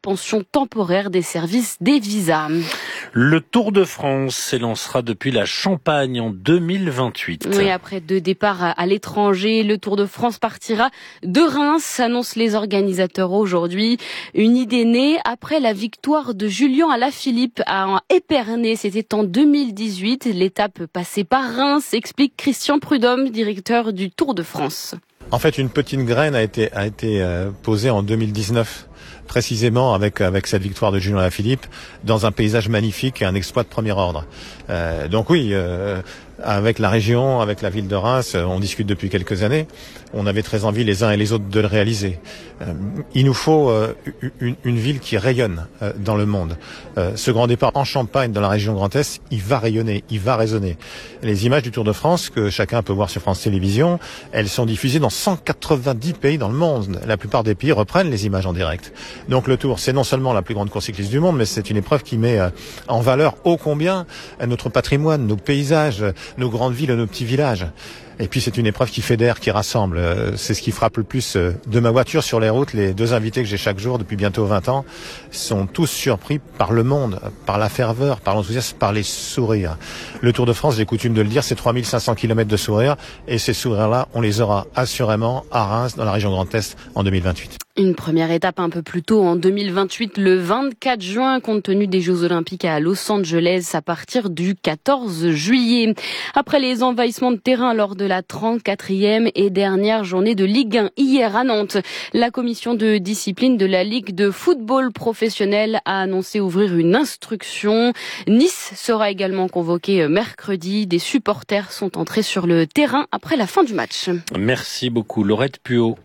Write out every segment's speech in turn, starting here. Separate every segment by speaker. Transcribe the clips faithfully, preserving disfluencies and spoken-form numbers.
Speaker 1: suspension temporaire des services des visas.
Speaker 2: Le Tour de France s'élancera depuis la Champagne en deux mille vingt-huit.
Speaker 1: Oui, après deux départs à l'étranger, le Tour de France partira de Reims, annoncent les organisateurs aujourd'hui. Une idée née après la victoire de Julien Alaphilippe à Épernay. C'était en deux mille dix-huit. L'étape passée par Reims, explique Christian Prudhomme, directeur du Tour de France.
Speaker 3: En fait, une petite graine a été, a été euh, posée en deux mille dix-neuf, précisément avec, avec cette victoire de Julien Alaphilippe, dans un paysage magnifique et un exploit de premier ordre. Euh, donc oui, euh, avec la région, avec la ville de Reims, on discute depuis quelques années. On avait très envie les uns et les autres de le réaliser. Euh, il nous faut euh, une, une ville qui rayonne euh, dans le monde. Euh, ce grand départ en Champagne, dans la région Grand Est, il va rayonner, il va résonner. Les images du Tour de France, que chacun peut voir sur France Télévisions, elles sont diffusées dans cent quatre-vingt-dix pays dans le monde. La plupart des pays reprennent les images en direct. Donc le Tour, c'est non seulement la plus grande course cycliste du monde, mais c'est une épreuve qui met euh, en valeur ô combien notre patrimoine, nos paysages, nos grandes villes, nos petits villages. Et puis c'est une épreuve qui fédère, qui rassemble. C'est ce qui frappe le plus de ma voiture sur les routes. Les deux invités que j'ai chaque jour depuis bientôt vingt ans sont tous surpris par le monde, par la ferveur, par l'enthousiasme, par les sourires. Le Tour de France, j'ai coutume de le dire, c'est trois mille cinq cents kilomètres de sourires. Et ces sourires-là, on les aura assurément à Reims, dans la région Grand Est, en deux mille vingt-huit.
Speaker 1: Une première étape un peu plus tôt en deux mille vingt-huit, le vingt-quatre juin, compte tenu des Jeux Olympiques à Los Angeles à partir du quatorze juillet. Après les envahissements de terrain lors de la trente-quatrième et dernière journée de Ligue un hier à Nantes, la commission de discipline de la Ligue de football professionnel a annoncé ouvrir une instruction. Nice sera également convoqué mercredi. Des supporters sont entrés sur le terrain après la fin du match.
Speaker 2: Merci beaucoup, Laurette Puot.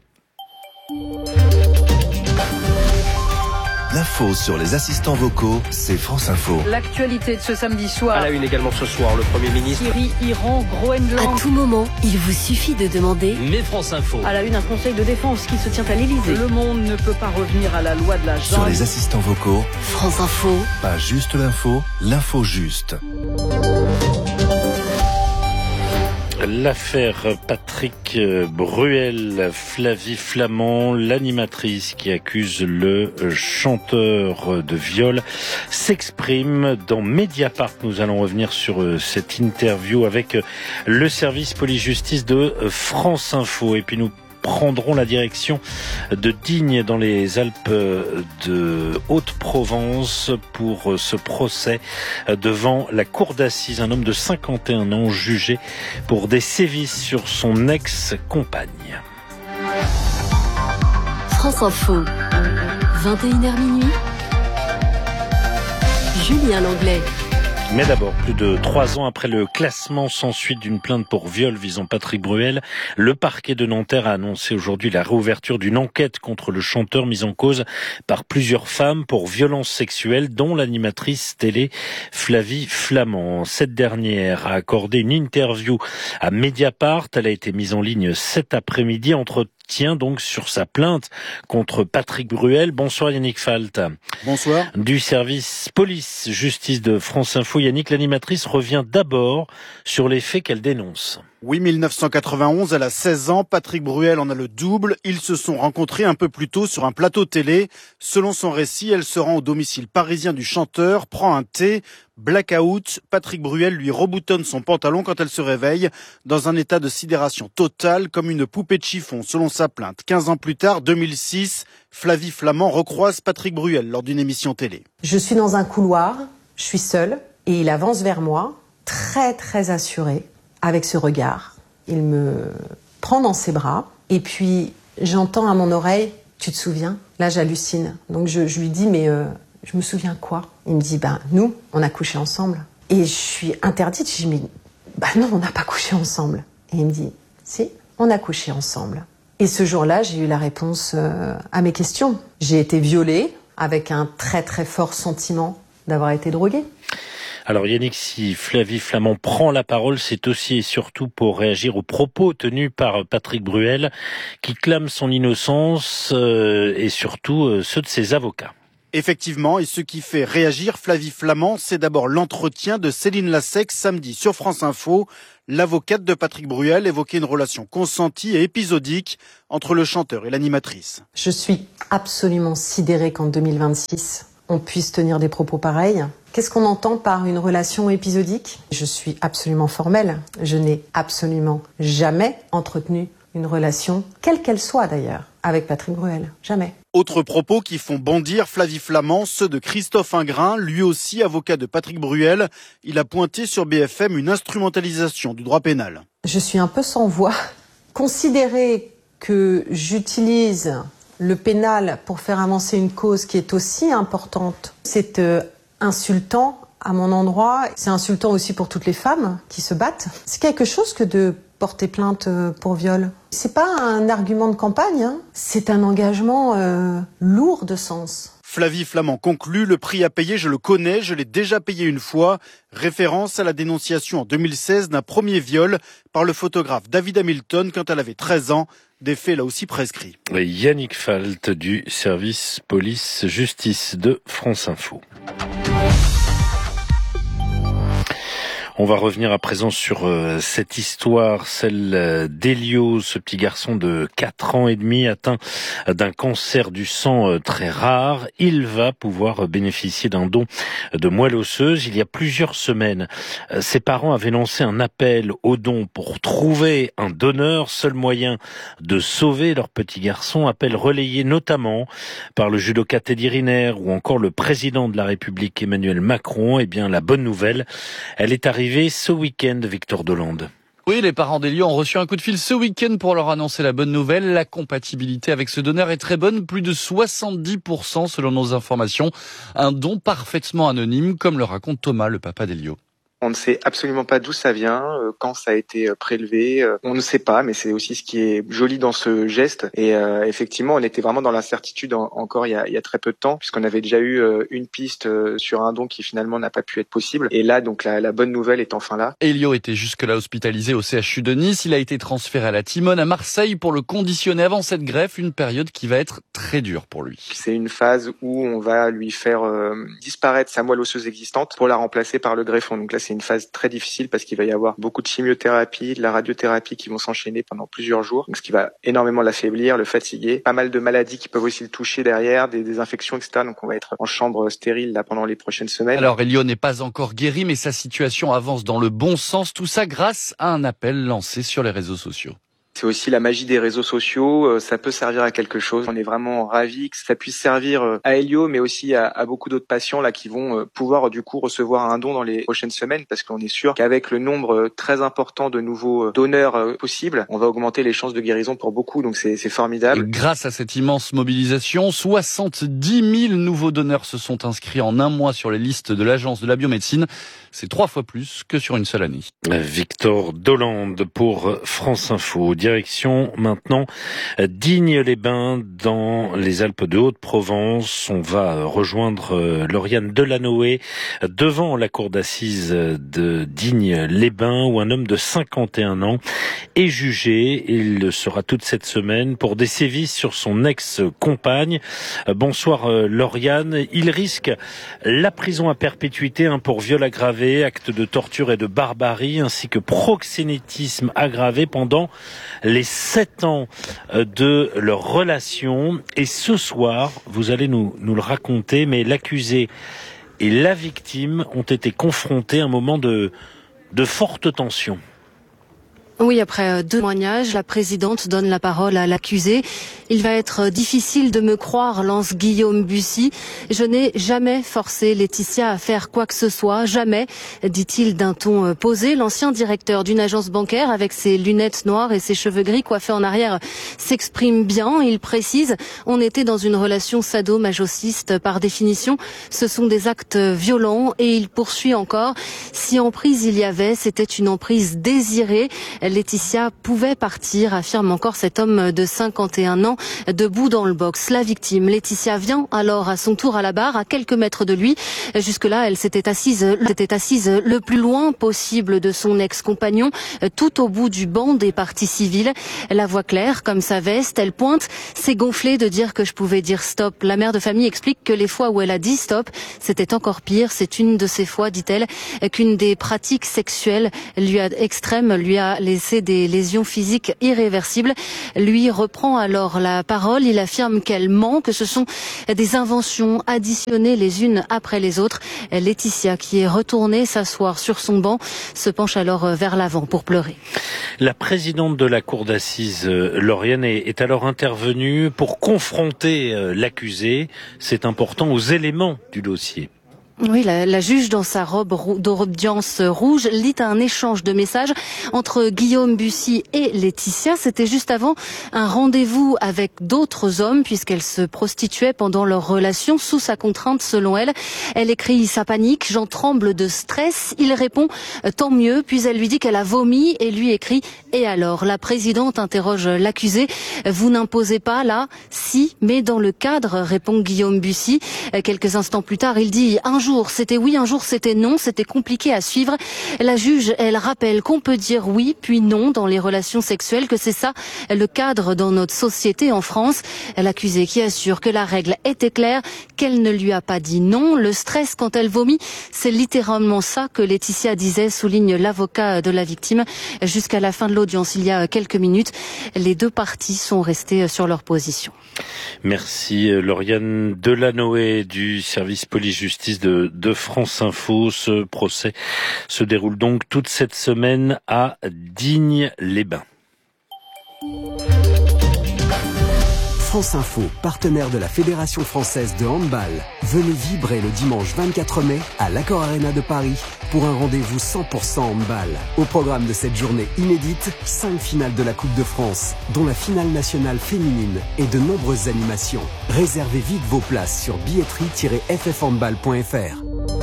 Speaker 4: L'info sur les assistants vocaux, c'est France Info.
Speaker 5: L'actualité de ce samedi soir.
Speaker 6: À la une également ce soir, le Premier ministre.
Speaker 5: Syrie, Iran, Groenland.
Speaker 7: À tout moment, il vous suffit de demander.
Speaker 6: Mais France Info.
Speaker 5: À la une, un conseil de défense qui se tient à l'Élysée. Le monde ne peut pas revenir à la loi de la jungle.
Speaker 4: Sur les assistants vocaux,
Speaker 7: France Info.
Speaker 4: Pas juste l'info, l'info juste.
Speaker 2: L'affaire Patrick Bruel, Flavie Flament, l'animatrice qui accuse le chanteur de viol, s'exprime dans Mediapart. Nous allons revenir sur cette interview avec le service police-justice de France Info. Et puis nous prendront la direction de Digne dans les Alpes de Haute-Provence pour ce procès devant la cour d'assises. Un homme de cinquante et un ans jugé pour des sévices sur son ex-compagne.
Speaker 7: France Info, vingt et une heures minuit. Julien Langlais.
Speaker 2: Mais d'abord, plus de trois ans après le classement sans suite d'une plainte pour viol visant Patrick Bruel, le parquet de Nanterre a annoncé aujourd'hui la réouverture d'une enquête contre le chanteur mis en cause par plusieurs femmes pour violences sexuelles, dont l'animatrice télé Flavie Flament. Cette dernière a accordé une interview à Mediapart. Elle a été mise en ligne cet après-midi. Entre tient donc sur sa plainte contre Patrick Bruel. Bonsoir Yannick Falt.
Speaker 8: Bonsoir.
Speaker 2: Du service police-justice de France Info, Yannick, l'animatrice revient d'abord sur les faits qu'elle dénonce.
Speaker 8: Oui, mille neuf cent quatre-vingt-onze, elle a seize ans, Patrick Bruel en a le double. Ils se sont rencontrés un peu plus tôt sur un plateau télé. Selon son récit, elle se rend au domicile parisien du chanteur, prend un thé, blackout. Patrick Bruel lui reboutonne son pantalon quand elle se réveille, dans un état de sidération totale, comme une poupée de chiffon, selon sa plainte. quinze ans plus tard, deux mille six, Flavie Flament recroise Patrick Bruel lors d'une émission télé.
Speaker 9: Je suis dans un couloir, je suis seule, et il avance vers moi, très très assuré. Avec ce regard, il me prend dans ses bras et puis j'entends à mon oreille « Tu te souviens ?» Là, j'hallucine. Donc je, je lui dis « Mais euh, je me souviens quoi ?» Il me dit ben, « Nous, on a couché ensemble. » Et je suis interdite. Je dis « Mais bah non, on n'a pas couché ensemble. » Et il me dit « Si, on a couché ensemble. » Et ce jour-là, j'ai eu la réponse euh, à mes questions. J'ai été violée avec un très très fort sentiment d'avoir été droguée.
Speaker 2: Alors Yannick, si Flavie Flament prend la parole, c'est aussi et surtout pour réagir aux propos tenus par Patrick Bruel, qui clame son innocence euh, et surtout euh, ceux de ses avocats.
Speaker 8: Effectivement, et ce qui fait réagir Flavie Flament, c'est d'abord l'entretien de Céline Lassex samedi sur France Info. L'avocate de Patrick Bruel évoquait une relation consentie et épisodique entre le chanteur et l'animatrice.
Speaker 9: Je suis absolument sidérée qu'en deux mille vingt-six, on puisse tenir des propos pareils. Qu'est-ce qu'on entend par une relation épisodique ? Je suis absolument formelle. Je n'ai absolument jamais entretenu une relation, quelle qu'elle soit d'ailleurs, avec Patrick Bruel. Jamais.
Speaker 8: Autres propos qui font bondir Flavie Flament, ceux de Christophe Ingrin, lui aussi avocat de Patrick Bruel. Il a pointé sur B F M une instrumentalisation du droit pénal.
Speaker 9: Je suis un peu sans voix. Considérer que j'utilise le pénal pour faire avancer une cause qui est aussi importante, c'est euh, insultant à mon endroit. C'est insultant aussi pour toutes les femmes qui se battent. C'est quelque chose que de porter plainte pour viol. C'est pas un argument de campagne, hein. C'est un engagement euh, lourd de sens.
Speaker 8: Flavie Flament conclut, le prix à payer, je le connais, je l'ai déjà payé une fois. Référence à la dénonciation en deux mille seize d'un premier viol par le photographe David Hamilton quand elle avait treize ans. Des faits là aussi prescrits.
Speaker 2: Yannick Falt du service police-justice de France Info. On va revenir à présent sur euh, cette histoire, celle euh, d'Elio, ce petit garçon de quatre ans et demi atteint d'un cancer du sang euh, très rare. Il va pouvoir euh, bénéficier d'un don de moelle osseuse. Il y a plusieurs semaines, euh, ses parents avaient lancé un appel aux dons pour trouver un donneur, seul moyen de sauver leur petit garçon. Appel relayé notamment par le judoka Teddy Riner ou encore le président de la République Emmanuel Macron. Eh bien, la bonne nouvelle, elle est arrivée ce week-end, Victor Dolande.
Speaker 10: Oui, les parents d'Elio ont reçu un coup de fil ce week-end pour leur annoncer la bonne nouvelle. La compatibilité avec ce donneur est très bonne, plus de soixante-dix pour cent selon nos informations. Un don parfaitement anonyme, comme le raconte Thomas, le papa d'Elio.
Speaker 11: On ne sait absolument pas d'où ça vient, quand ça a été prélevé. On ne sait pas, mais c'est aussi ce qui est joli dans ce geste. Et euh, effectivement, on était vraiment dans l'incertitude en, encore il y, a, il y a très peu de temps, puisqu'on avait déjà eu une piste sur un don qui finalement n'a pas pu être possible. Et là, donc la, la bonne nouvelle est enfin là.
Speaker 10: Elio était jusque-là hospitalisé au C H U de Nice. Il a été transféré à la Timone à Marseille pour le conditionner avant cette greffe, une période qui va être très dure pour lui.
Speaker 11: C'est une phase où on va lui faire euh, disparaître sa moelle osseuse existante pour la remplacer par le greffon. Donc là, c'est une phase très difficile parce qu'il va y avoir beaucoup de chimiothérapie, de la radiothérapie qui vont s'enchaîner pendant plusieurs jours, donc ce qui va énormément l'affaiblir, le fatiguer. Pas mal de maladies qui peuvent aussi le toucher derrière, des, des infections, et cetera. Donc on va être en chambre stérile là pendant les prochaines semaines.
Speaker 10: Alors Elio n'est pas encore guéri, mais sa situation avance dans le bon sens. Tout ça grâce à un appel lancé sur les réseaux sociaux.
Speaker 11: C'est aussi la magie des réseaux sociaux, ça peut servir à quelque chose. On est vraiment ravis que ça puisse servir à Elio, mais aussi à, à beaucoup d'autres patients là qui vont pouvoir du coup recevoir un don dans les prochaines semaines, parce qu'on est sûr qu'avec le nombre très important de nouveaux donneurs possibles, on va augmenter les chances de guérison pour beaucoup, donc c'est, c'est formidable.
Speaker 10: Et grâce à cette immense mobilisation, soixante-dix mille nouveaux donneurs se sont inscrits en un mois sur les listes de l'Agence de la biomédecine. C'est trois fois plus que sur une seule année.
Speaker 2: Victor Dolande pour France Info. Direction maintenant Digne-les-Bains dans les Alpes de Haute-Provence. On va rejoindre Lauriane Delanoë devant la cour d'assises de Digne-les-Bains où un homme de cinquante et un ans est jugé. Il le sera toute cette semaine pour des sévices sur son ex-compagne. Bonsoir Lauriane. Il risque la prison à perpétuité hein, pour viol aggravé, acte de torture et de barbarie ainsi que proxénétisme aggravé pendant les sept ans de leur relation. Et ce soir, vous allez nous, nous le raconter, mais l'accusé et la victime ont été confrontés à un moment de, de forte tension.
Speaker 7: Oui, après deux témoignages, la présidente donne la parole à l'accusé. Il va être difficile de me croire, lance Guillaume Bussy. Je n'ai jamais forcé Laetitia à faire quoi que ce soit, jamais, dit-il d'un ton posé. L'ancien directeur d'une agence bancaire, avec ses lunettes noires et ses cheveux gris coiffés en arrière, s'exprime bien. Il précise, on était dans une relation sado-masochiste par définition. Ce sont des actes violents et il poursuit encore. Si emprise il y avait, c'était une emprise désirée. Laetitia pouvait partir, affirme encore cet homme de cinquante et un ans, debout dans le box. La victime, Laetitia, vient alors à son tour à la barre, à quelques mètres de lui. Jusque-là, elle s'était assise, s'était assise le plus loin possible de son ex-compagnon, tout au bout du banc des parties civiles. La voix claire, comme sa veste, elle pointe, s'est gonflée de dire que je pouvais dire stop. La mère de famille explique que les fois où elle a dit stop, c'était encore pire. C'est une de ces fois, dit-elle, qu'une des pratiques sexuelles lui a, extrêmes lui a laissé des lésions physiques irréversibles. Lui reprend alors la parole. Il affirme qu'elle ment, que ce sont des inventions additionnées les unes après les autres. Laetitia, qui est retournée s'asseoir sur son banc, se penche alors vers l'avant pour pleurer.
Speaker 2: La présidente de la cour d'assises, Lauriane, est alors intervenue pour confronter l'accusé. C'est important, aux éléments du dossier.
Speaker 7: Oui, la, la juge, dans sa robe d'audience rouge, lit un échange de messages entre Guillaume Bussy et Laetitia. C'était juste avant un rendez-vous avec d'autres hommes, puisqu'elle se prostituait pendant leur relation, sous sa contrainte selon elle. Elle écrit sa panique, j'en tremble de stress. Il répond tant mieux, puis elle lui dit qu'elle a vomi et lui écrit et alors. La présidente interroge l'accusé. Vous n'imposez pas là? Si, mais dans le cadre, répond Guillaume Bussy. Quelques instants plus tard, il dit un jour Un jour c'était oui, un jour c'était non, c'était compliqué à suivre. La juge, elle rappelle qu'on peut dire oui puis non dans les relations sexuelles, que c'est ça le cadre dans notre société en France. L'accusée qui assure que la règle était claire, qu'elle ne lui a pas dit non. Le stress quand elle vomit, c'est littéralement ça que Laetitia disait, souligne l'avocat de la victime. Jusqu'à la fin de l'audience, il y a quelques minutes, les deux parties sont restées sur leur position.
Speaker 2: Merci Lauriane Delanoë du service police-justice de de France Info. Ce procès se déroule donc toute cette semaine à Digne-les-Bains.
Speaker 12: France Info, partenaire de la Fédération française de handball. Venez vibrer le dimanche vingt-quatre mai à l'Accor Arena de Paris pour un rendez-vous cent pour cent handball. Au programme de cette journée inédite, cinq finales de la Coupe de France, dont la finale nationale féminine et de nombreuses animations. Réservez vite vos places sur billetterie tiret f f handball point f r.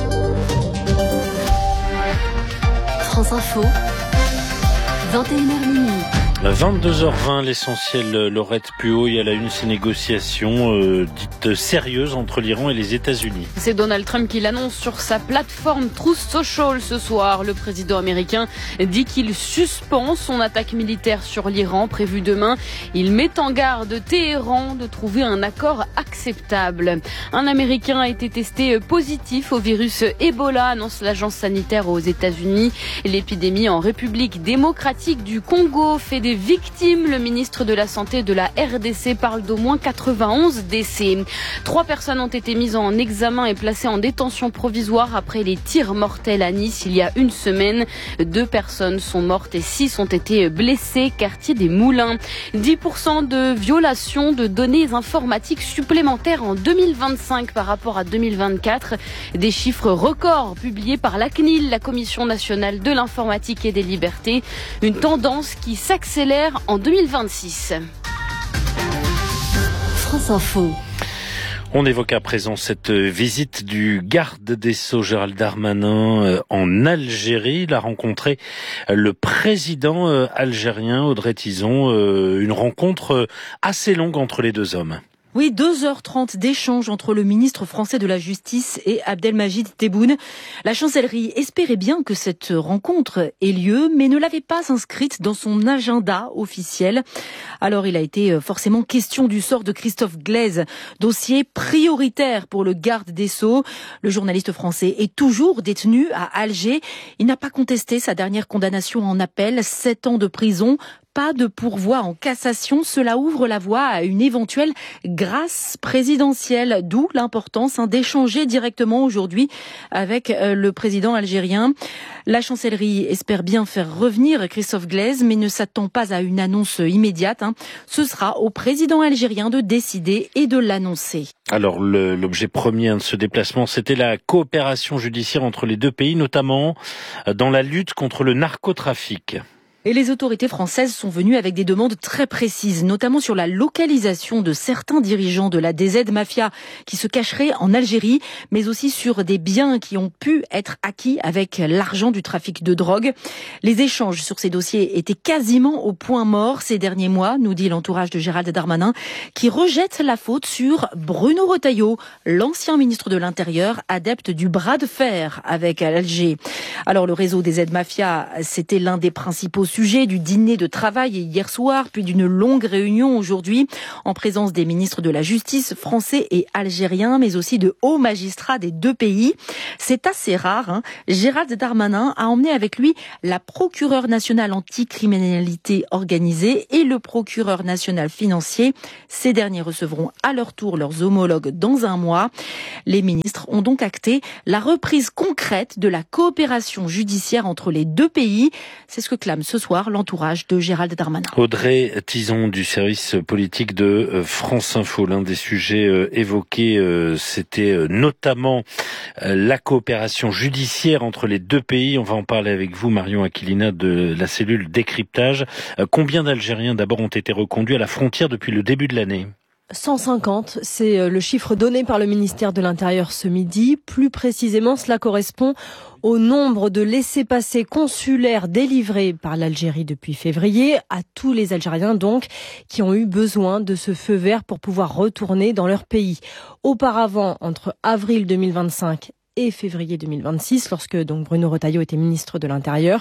Speaker 7: France Info, vingt et une heures minuit.
Speaker 2: vingt-deux heures vingt, l'essentiel Laurette Puot. Il y a la une, ces négociations euh, dites sérieuses entre l'Iran et les États-Unis.
Speaker 1: C'est Donald Trump qui l'annonce sur sa plateforme Truth Social ce soir. Le président américain dit qu'il suspend son attaque militaire sur l'Iran prévue demain. Il met en garde Téhéran de trouver un accord acceptable. Un Américain a été testé positif au virus Ebola, annonce l'agence sanitaire aux États-Unis. L'épidémie en République démocratique du Congo fait des victimes. Le ministre de la Santé de la R D C parle d'au moins quatre-vingt-onze décès. Trois personnes ont été mises en examen et placées en détention provisoire après les tirs mortels à Nice il y a une semaine. Deux personnes sont mortes et six ont été blessées, quartier des Moulins. dix pour cent de violations de données informatiques supplémentaires en deux mille vingt-cinq par rapport à deux mille vingt-quatre. Des chiffres records publiés par la C N I L, la Commission nationale de l'informatique et des libertés. Une tendance qui s'accélère en deux mille vingt-six.
Speaker 7: France Info.
Speaker 2: On évoque à présent cette visite du garde des Sceaux Gérald Darmanin en Algérie. Il a rencontré le président algérien Audrey Tizon. Une rencontre assez longue entre les deux hommes.
Speaker 13: Oui, deux heures trente d'échange entre le ministre français de la Justice et Abdelmajid Tebboune. La chancellerie espérait bien que cette rencontre ait lieu, mais ne l'avait pas inscrite dans son agenda officiel. Alors il a été forcément question du sort de Christophe Glaise, dossier prioritaire pour le garde des Sceaux. Le journaliste français est toujours détenu à Alger. Il n'a pas contesté sa dernière condamnation en appel, sept ans de prison. Pas de pourvoi en cassation, cela ouvre la voie à une éventuelle grâce présidentielle, d'où l'importance hein, d'échanger directement aujourd'hui avec euh, le président algérien. La chancellerie espère bien faire revenir Christophe Glaise, mais ne s'attend pas à une annonce immédiate. Hein. Ce sera au président algérien de décider et de l'annoncer.
Speaker 2: Alors le, l'objet premier de ce déplacement, c'était la coopération judiciaire entre les deux pays, notamment dans la lutte contre le narcotrafic.
Speaker 13: Et les autorités françaises sont venues avec des demandes très précises, notamment sur la localisation de certains dirigeants de la D Z Mafia qui se cacheraient en Algérie, mais aussi sur des biens qui ont pu être acquis avec l'argent du trafic de drogue. Les échanges sur ces dossiers étaient quasiment au point mort ces derniers mois, nous dit l'entourage de Gérald Darmanin, qui rejette la faute sur Bruno Retailleau, l'ancien ministre de l'Intérieur, adepte du bras de fer avec Alger. Alors le réseau des Z-Mafia, c'était l'un des principaux sujets du dîner de travail hier soir, puis d'une longue réunion aujourd'hui, en présence des ministres de la Justice français et algériens, mais aussi de hauts magistrats des deux pays. C'est assez rare, hein. Gérald Darmanin a emmené avec lui la procureure nationale anticriminalité organisée et le procureur national financier. Ces derniers recevront à leur tour leurs homologues dans un mois. Les ministres ont donc acté la reprise concrète de la coopération judiciaire entre les deux pays. C'est ce que clame ce soir l'entourage de Gérald Darmanin.
Speaker 2: Audrey Tison du service politique de France Info. L'un des sujets évoqués, c'était notamment la coopération judiciaire entre les deux pays. On va en parler avec vous, Marion Aquilina, de la cellule décryptage. Combien d'Algériens d'abord ont été reconduits à la frontière depuis le début de l'année ?
Speaker 14: cent cinquante, c'est le chiffre donné par le ministère de l'Intérieur ce midi. Plus précisément, cela correspond au nombre de laissez-passer consulaires délivrés par l'Algérie depuis février, à tous les Algériens donc, qui ont eu besoin de ce feu vert pour pouvoir retourner dans leur pays. Auparavant, entre avril deux mille vingt-cinq et février deux mille vingt-six, lorsque donc Bruno Retailleau était ministre de l'Intérieur,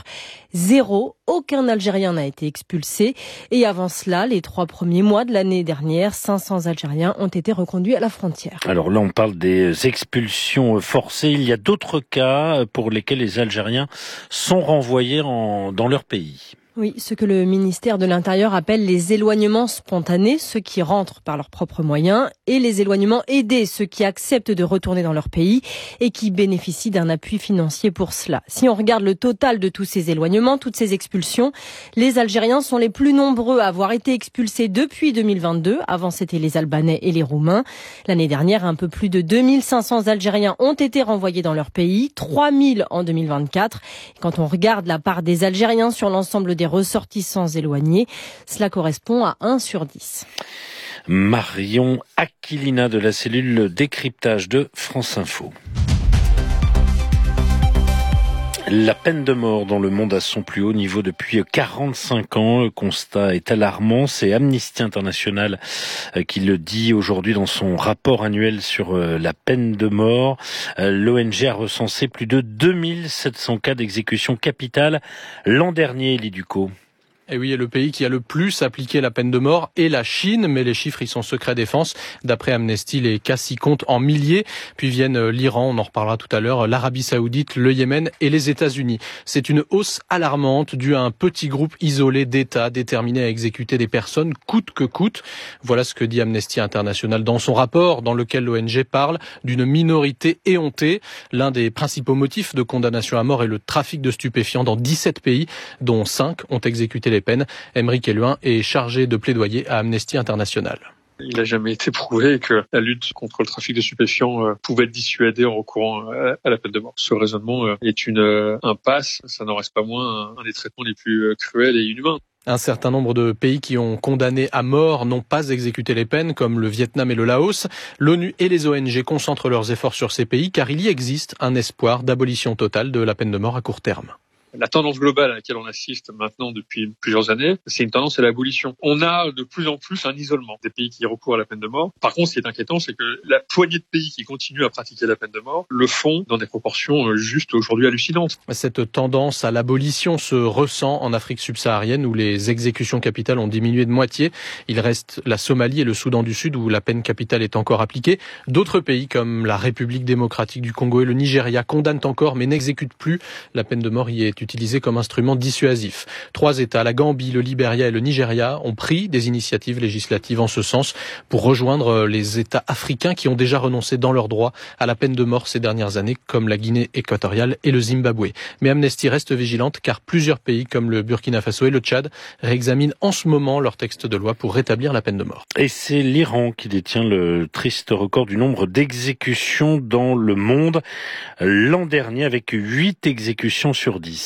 Speaker 14: zéro, aucun Algérien n'a été expulsé. Et avant cela, les trois premiers mois de l'année dernière, cinq cents Algériens ont été reconduits à la frontière.
Speaker 2: Alors là, on parle des expulsions forcées. Il y a d'autres cas pour lesquels les Algériens sont renvoyés en, dans leur pays.
Speaker 14: Oui, ce que le ministère de l'Intérieur appelle les éloignements spontanés, ceux qui rentrent par leurs propres moyens, et les éloignements aidés, ceux qui acceptent de retourner dans leur pays et qui bénéficient d'un appui financier pour cela. Si on regarde le total de tous ces éloignements, toutes ces expulsions, les Algériens sont les plus nombreux à avoir été expulsés depuis deux mille vingt-deux. Avant, c'était les Albanais et les Roumains. L'année dernière, un peu plus de deux mille cinq cents Algériens ont été renvoyés dans leur pays, trois mille en deux mille vingt-quatre. Et quand on regarde la part des Algériens sur l'ensemble des ressortissants éloignés, cela correspond à un sur dix.
Speaker 2: Marion Aquilina de la cellule décryptage de France Info. La peine de mort dans le monde à son plus haut niveau depuis quarante-cinq ans. Le constat est alarmant. C'est Amnesty International qui le dit aujourd'hui dans son rapport annuel sur la peine de mort. L'O N G a recensé plus de deux mille sept cents cas d'exécution capitale l'an dernier, Elie Ducot.
Speaker 6: Et oui, et le pays qui a le plus appliqué la peine de mort est la Chine, mais les chiffres y sont secret défense. D'après Amnesty, les cas s'y comptent en milliers. Puis viennent l'Iran, on en reparlera tout à l'heure, l'Arabie Saoudite, le Yémen et les États-Unis. C'est une hausse alarmante due à un petit groupe isolé d'États déterminés à exécuter des personnes coûte que coûte. Voilà ce que dit Amnesty International dans son rapport, dans lequel l'O N G parle d'une minorité éhontée. L'un des principaux motifs de condamnation à mort est le trafic de stupéfiants dans dix-sept pays, dont cinq ont exécuté les peines. Aymeric Eluin est chargé de plaidoyer à Amnesty International.
Speaker 15: Il n'a jamais été prouvé que la lutte contre le trafic de stupéfiants pouvait être dissuadée en recourant à la peine de mort. Ce raisonnement est une impasse, ça n'en reste pas moins un des traitements les plus cruels et inhumains.
Speaker 6: Un certain nombre de pays qui ont condamné à mort n'ont pas exécuté les peines, comme le Vietnam et le Laos. L'ONU et les O N G concentrent leurs efforts sur ces pays, car il y existe un espoir d'abolition totale de la peine de mort à court terme.
Speaker 15: La tendance globale à laquelle on assiste maintenant depuis plusieurs années, c'est une tendance à l'abolition. On a de plus en plus un isolement des pays qui recourent à la peine de mort. Par contre, ce qui est inquiétant, c'est que la poignée de pays qui continuent à pratiquer la peine de mort le font dans des proportions juste aujourd'hui hallucinantes.
Speaker 6: Cette tendance à l'abolition se ressent en Afrique subsaharienne où les exécutions capitales ont diminué de moitié. Il reste la Somalie et le Soudan du Sud où la peine capitale est encore appliquée. D'autres pays comme la République démocratique du Congo et le Nigeria condamnent encore mais n'exécutent plus. La peine de mort y est utilisé comme instrument dissuasif. Trois États, la Gambie, le Libéria et le Nigeria, ont pris des initiatives législatives en ce sens pour rejoindre les États africains qui ont déjà renoncé dans leurs droits à la peine de mort ces dernières années, comme la Guinée équatoriale et le Zimbabwe. Mais Amnesty reste vigilante car plusieurs pays comme le Burkina Faso et le Tchad réexaminent en ce moment leur texte de loi pour rétablir la peine de mort.
Speaker 2: Et c'est l'Iran qui détient le triste record du nombre d'exécutions dans le monde l'an dernier avec huit exécutions sur dix.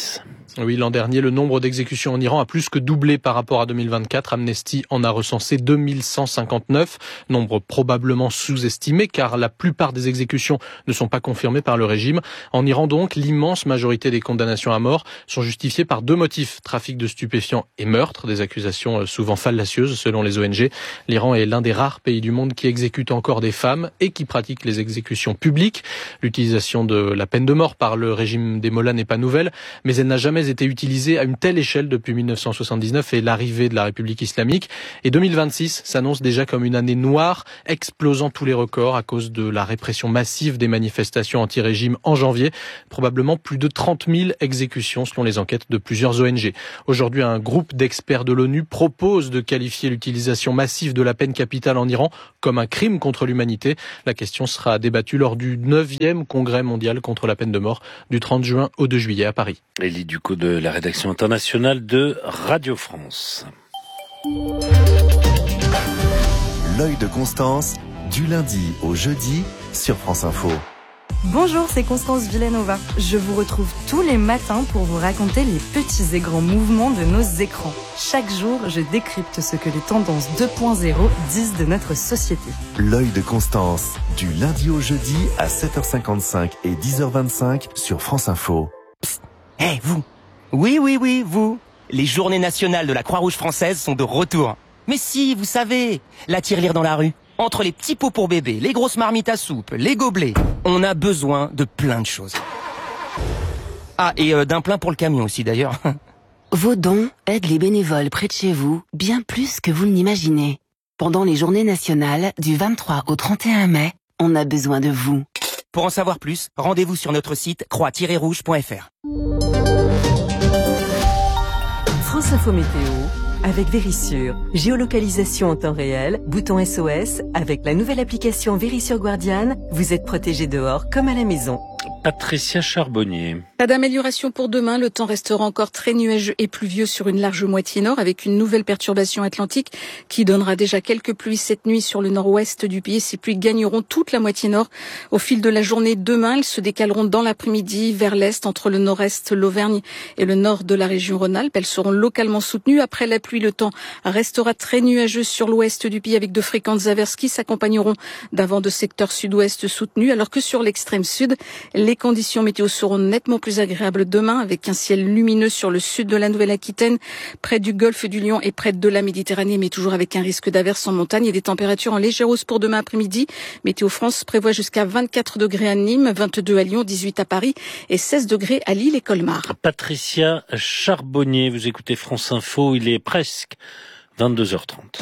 Speaker 6: Oui, l'an dernier, le nombre d'exécutions en Iran a plus que doublé par rapport à deux mille vingt-quatre. Amnesty en a recensé deux mille cent cinquante-neuf, nombre probablement sous-estimé car la plupart des exécutions ne sont pas confirmées par le régime. En Iran donc, l'immense majorité des condamnations à mort sont justifiées par deux motifs, trafic de stupéfiants et meurtre, des accusations souvent fallacieuses selon les O N G. L'Iran est l'un des rares pays du monde qui exécute encore des femmes et qui pratique les exécutions publiques. L'utilisation de la peine de mort par le régime des mollahs n'est pas nouvelle, mais elle n'a jamais été utilisée à une telle échelle depuis mille neuf cent soixante-dix-neuf et l'arrivée de la République islamique. Et deux mille vingt-six s'annonce déjà comme une année noire, explosant tous les records à cause de la répression massive des manifestations anti-régime en janvier. Probablement plus de trente mille exécutions selon les enquêtes de plusieurs O N G. Aujourd'hui, un groupe d'experts de l'ONU propose de qualifier l'utilisation massive de la peine capitale en Iran comme un crime contre l'humanité. La question sera débattue lors du neuvième congrès mondial contre la peine de mort du trente juin au deux juillet à Paris.
Speaker 2: Elie Ducot de la rédaction internationale de Radio France.
Speaker 4: L'œil de Constance, du lundi au jeudi sur France Info.
Speaker 16: Bonjour, c'est Constance Villanova. Je vous retrouve tous les matins pour vous raconter les petits et grands mouvements de nos écrans. Chaque jour, je décrypte ce que les tendances deux point zéro disent de notre société.
Speaker 4: L'œil de Constance, du lundi au jeudi à sept heures cinquante-cinq et dix heures vingt-cinq sur France Info.
Speaker 17: Psst, hé hey, vous. Oui, oui, oui, vous. Les journées nationales de la Croix-Rouge française sont de retour. Mais si, vous savez, la tirelire dans la rue. Entre les petits pots pour bébé, les grosses marmites à soupe, les gobelets, on a besoin de plein de choses. Ah, et euh, d'un plein pour le camion aussi d'ailleurs.
Speaker 18: Vos dons aident les bénévoles près de chez vous bien plus que vous ne l'imaginez. Pendant les journées nationales du vingt-trois au trente et un mai, on a besoin de vous.
Speaker 17: Pour en savoir plus, rendez-vous sur notre site croix tiret rouge point f r.
Speaker 19: France Info Météo avec Vérissure. Géolocalisation en temps réel, bouton S O S. Avec la nouvelle application Vérissure Guardian, vous êtes protégé dehors comme à la maison.
Speaker 2: Patricia Charbonnier.
Speaker 20: Pas d'amélioration pour demain. Le temps restera encore très nuageux et pluvieux sur une large moitié nord avec une nouvelle perturbation atlantique qui donnera déjà quelques pluies cette nuit sur le nord-ouest du pays. Ces pluies gagneront toute la moitié nord au fil de la journée. Demain, elles se décaleront dans l'après-midi vers l'est entre le nord-est, l'Auvergne et le nord de la région Rhône-Alpes. Elles seront localement soutenues. Après la pluie, le temps restera très nuageux sur l'ouest du pays avec de fréquentes averses qui s'accompagneront d'un vent de secteur sud-ouest soutenu alors que sur l'extrême sud, les conditions météo seront nettement plus agréables demain avec un ciel lumineux sur le sud de la Nouvelle-Aquitaine, près du golfe du Lion et près de la Méditerranée, mais toujours avec un risque d'averse en montagne et des températures en légère hausse pour demain après-midi. Météo France prévoit jusqu'à vingt-quatre degrés à Nîmes, vingt-deux à Lyon, dix-huit à Paris et seize degrés à Lille et Colmar.
Speaker 2: Patricia Charbonnier, vous écoutez France Info, il est presque vingt-deux heures trente.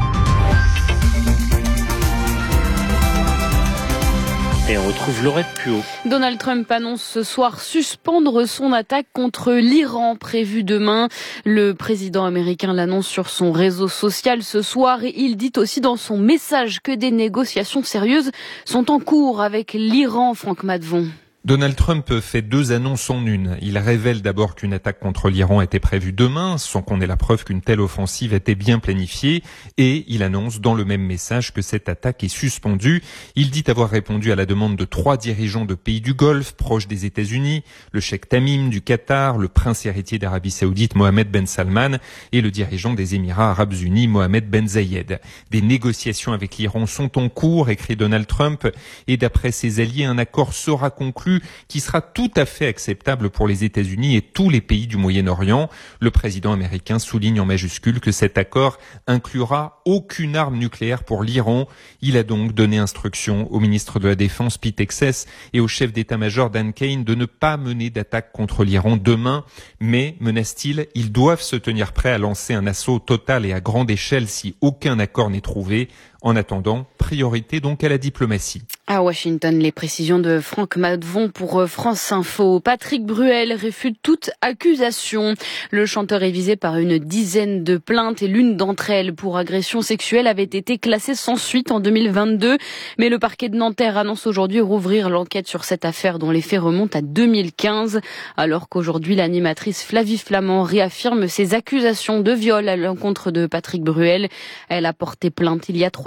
Speaker 2: Et on retrouve Laurette Puot.
Speaker 1: Donald Trump annonce ce soir suspendre son attaque contre l'Iran prévue demain. Le président américain l'annonce sur son réseau social ce soir et il dit aussi dans son message que des négociations sérieuses sont en cours avec l'Iran, Franck Madvon.
Speaker 21: Donald Trump fait deux annonces en une. Il révèle d'abord qu'une attaque contre l'Iran était prévue demain, sans qu'on ait la preuve qu'une telle offensive était bien planifiée, et il annonce dans le même message que cette attaque est suspendue. Il dit avoir répondu à la demande de trois dirigeants de pays du Golfe, proches des États-Unis, le cheikh Tamim du Qatar, le prince héritier d'Arabie Saoudite Mohammed Ben Salman et le dirigeant des Émirats Arabes Unis Mohammed Ben Zayed. Des négociations avec l'Iran sont en cours, écrit Donald Trump, et d'après ses alliés, un accord sera conclu qui sera tout à fait acceptable pour les États-Unis et tous les pays du Moyen-Orient. Le président américain souligne en majuscule que cet accord inclura aucune arme nucléaire pour l'Iran. Il a donc donné instruction au ministre de la Défense Pete Hexes et au chef d'état-major Dan Kane de ne pas mener d'attaque contre l'Iran demain. Mais, menace-t-il, ils doivent se tenir prêts à lancer un assaut total et à grande échelle si aucun accord n'est trouvé. En attendant, priorité donc à la diplomatie.
Speaker 1: À Washington, les précisions de Franck Madvon pour France Info. Patrick Bruel réfute toute accusation. Le chanteur est visé par une dizaine de plaintes et l'une d'entre elles pour agression sexuelle avait été classée sans suite en deux mille vingt-deux. Mais le parquet de Nanterre annonce aujourd'hui rouvrir l'enquête sur cette affaire dont les faits remontent à deux mille quinze. Alors qu'aujourd'hui, l'animatrice Flavie Flament réaffirme ses accusations de viol à l'encontre de Patrick Bruel. Elle a porté plainte il y a trois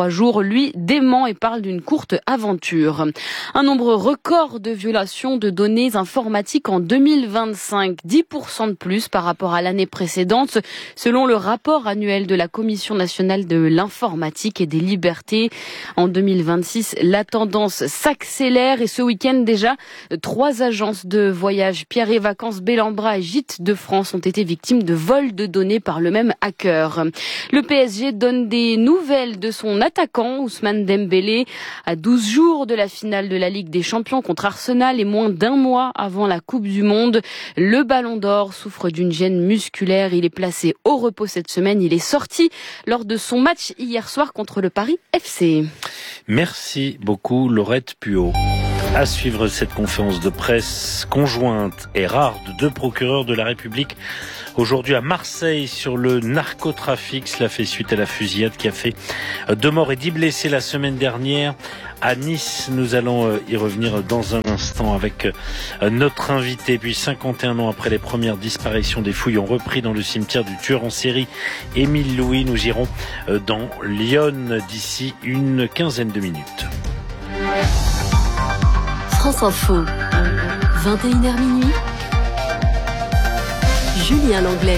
Speaker 1: trois jours, lui, dément et parle d'une courte aventure. Un nombre record de violations de données informatiques en deux mille vingt-cinq, dix pour cent de plus par rapport à l'année précédente, selon le rapport annuel de la Commission nationale de l'informatique et des libertés. En deux mille vingt-six, la tendance s'accélère et ce week-end déjà, trois agences de voyage, Pierre et Vacances, Bellambra et Gîtes de France, ont été victimes de vols de données par le même hacker. Le P S G donne des nouvelles de son attaquant, Ousmane Dembélé, à douze jours de la finale de la Ligue des Champions contre Arsenal et moins d'un mois avant la Coupe du Monde. Le Ballon d'Or souffre d'une gêne musculaire. Il est placé au repos cette semaine. Il est sorti lors de son match hier soir contre le Paris F C.
Speaker 2: Merci beaucoup Laurette Puot. À suivre cette conférence de presse conjointe et rare de deux procureurs de la République aujourd'hui à Marseille sur le narcotrafic. Cela fait suite à la fusillade qui a fait deux morts et dix blessés la semaine dernière à Nice. Nous allons y revenir dans un instant avec notre invité. Puis cinquante et un ans après les premières disparitions, des fouilles ont repris dans le cimetière du tueur en série Émile Louis. Nous irons dans Lyon d'ici une quinzaine de minutes.
Speaker 3: France Info, vingt et une heures minuit, Julien Langlais.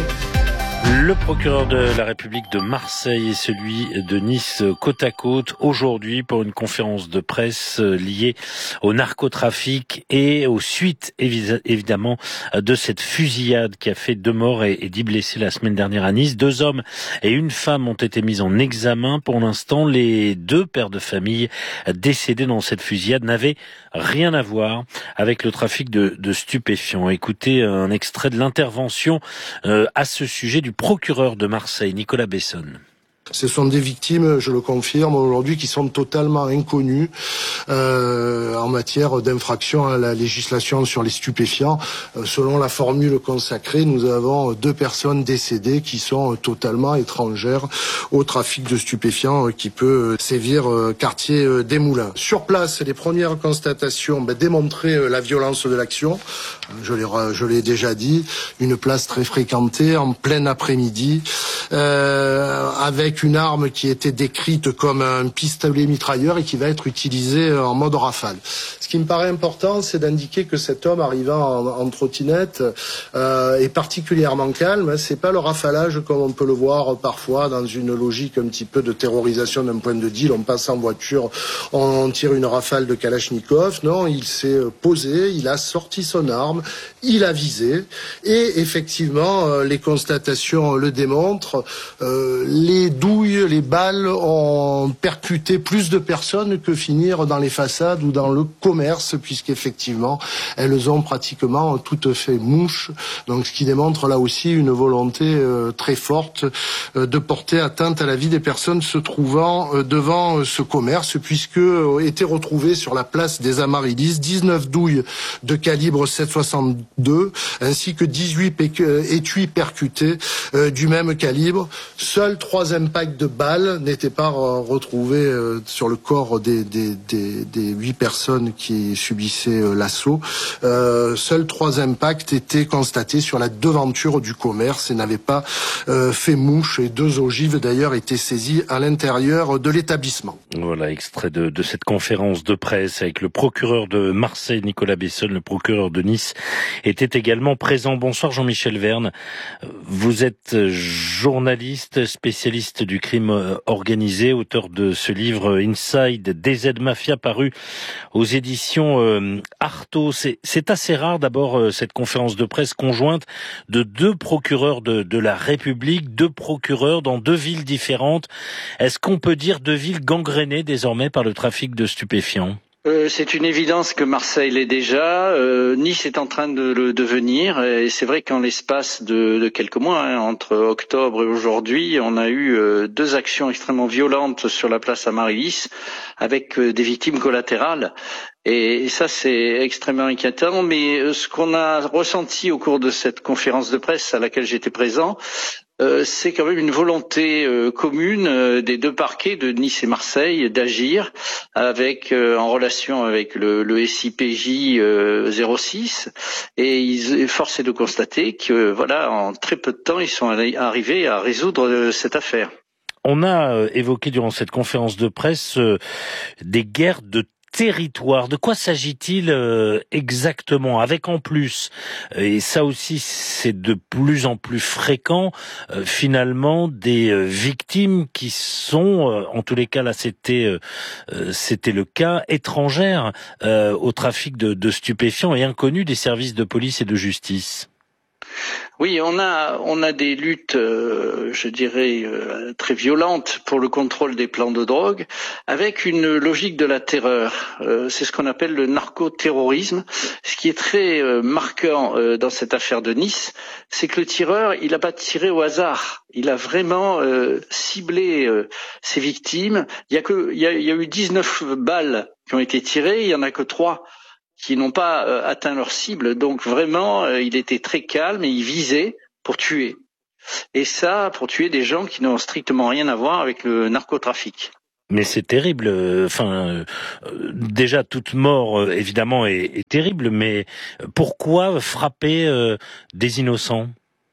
Speaker 2: Le procureur de la République de Marseille et celui de Nice côte à côte aujourd'hui pour une conférence de presse liée au narcotrafic et aux suites évidemment de cette fusillade qui a fait deux morts et dix blessés la semaine dernière à Nice. Deux hommes et une femme ont été mis en examen. Pour l'instant, les deux pères de famille décédés dans cette fusillade n'avaient rien à voir avec le trafic de, de stupéfiants. Écoutez un extrait de l'intervention euh, à ce sujet du procureur de Marseille, Nicolas Bessonne.
Speaker 22: Ce sont des victimes, je le confirme aujourd'hui, qui sont totalement inconnues euh, en matière d'infraction à la législation sur les stupéfiants. Euh, selon la formule consacrée, nous avons deux personnes décédées qui sont totalement étrangères au trafic de stupéfiants euh, qui peut sévir euh, quartier euh, des Moulins. Sur place, les premières constatations ben, démontraient euh, la violence de l'action. Je l'ai, je l'ai déjà dit, une place très fréquentée en plein après-midi, euh, avec une arme qui était décrite comme un pistolet mitrailleur et qui va être utilisée en mode rafale. Ce qui me paraît important, c'est d'indiquer que cet homme arrivant en, en trottinette euh, est particulièrement calme. C'est pas le rafalage comme on peut le voir parfois dans une logique un petit peu de terrorisation d'un point de deal. On passe en voiture, on tire une rafale de Kalachnikov. Non, il s'est posé, il a sorti son arme, il a visé et effectivement, euh, les constatations le démontrent. Euh, les douilles, les balles ont percuté plus de personnes que finir dans les façades ou dans le commerce, puisqu'effectivement, elles ont pratiquement toutes fait mouche. Donc, ce qui démontre là aussi une volonté euh, très forte euh, de porter atteinte à la vie des personnes se trouvant euh, devant euh, ce commerce, puisque euh, étaient retrouvées sur la place des Amaryllis dix-neuf douilles de calibre sept soixante-deux, ainsi que dix-huit étuis percutés euh, du même calibre. Seuls trois impacts de balles n'étaient pas euh, retrouvés euh, sur le corps des, des, des, des huit personnes qui subissaient euh, l'assaut. Euh, seuls trois impacts étaient constatés sur la devanture du commerce et n'avaient pas euh, fait mouche. Et deux ogives d'ailleurs étaient saisies à l'intérieur de l'établissement.
Speaker 2: Voilà, extrait de, de cette conférence de presse avec le procureur de Marseille, Nicolas Bessonne. Le procureur de Nice était également présent. Bonsoir Jean-Michel Verne. Vous êtes journaliste, spécialiste du crime organisé, auteur de ce livre Inside D Z Mafia paru aux éditions euh, Artaud. C'est, c'est assez rare d'abord euh, cette conférence de presse conjointe de deux procureurs de, de la République, deux procureurs dans deux villes différentes. Est-ce qu'on peut dire deux villes gangrénées désormais par le trafic de stupéfiants ?
Speaker 23: Euh, c'est une évidence que Marseille l'est déjà. Euh, Nice est en train de le devenir. Et c'est vrai qu'en l'espace de, de quelques mois, hein, entre octobre et aujourd'hui, on a eu euh, deux actions extrêmement violentes sur la place Amaryllis, avec euh, des victimes collatérales. Et, et ça, c'est extrêmement inquiétant. Mais euh, ce qu'on a ressenti au cours de cette conférence de presse à laquelle j'étais présent, Euh, c'est quand même une volonté euh, commune euh, des deux parquets de Nice et Marseille d'agir avec euh, en relation avec le, le S I P J euh, zéro six et ils, force est de constater que voilà en très peu de temps ils sont arrivés à résoudre euh, cette affaire.
Speaker 2: On a évoqué durant cette conférence de presse euh, des guerres de territoire. De quoi s'agit-il euh, exactement? Avec en plus, et ça aussi c'est de plus en plus fréquent, euh, finalement des euh, victimes qui sont, euh, en tous les cas là c'était euh, c'était le cas, étrangères euh, au trafic de, de stupéfiants et inconnues des services de police et de justice.
Speaker 23: Oui, on a on a des luttes, euh, je dirais, euh, très violentes pour le contrôle des plans de drogue, avec une logique de la terreur. Euh, c'est ce qu'on appelle le narcoterrorisme. Ce qui est très euh, marquant euh, dans cette affaire de Nice, c'est que le tireur, il n'a pas tiré au hasard. Il a vraiment euh, ciblé euh, ses victimes. Il y a que il y a, il y a eu dix-neuf balles qui ont été tirées. Il y en a que trois qui n'ont pas euh, atteint leur cible. Donc vraiment, euh, il était très calme et il visait pour tuer. Et ça, pour tuer des gens qui n'ont strictement rien à voir avec le narcotrafic.
Speaker 2: Mais c'est terrible. Enfin, euh, déjà toute mort, euh, évidemment, est, est terrible. Mais pourquoi frapper euh, des innocents ?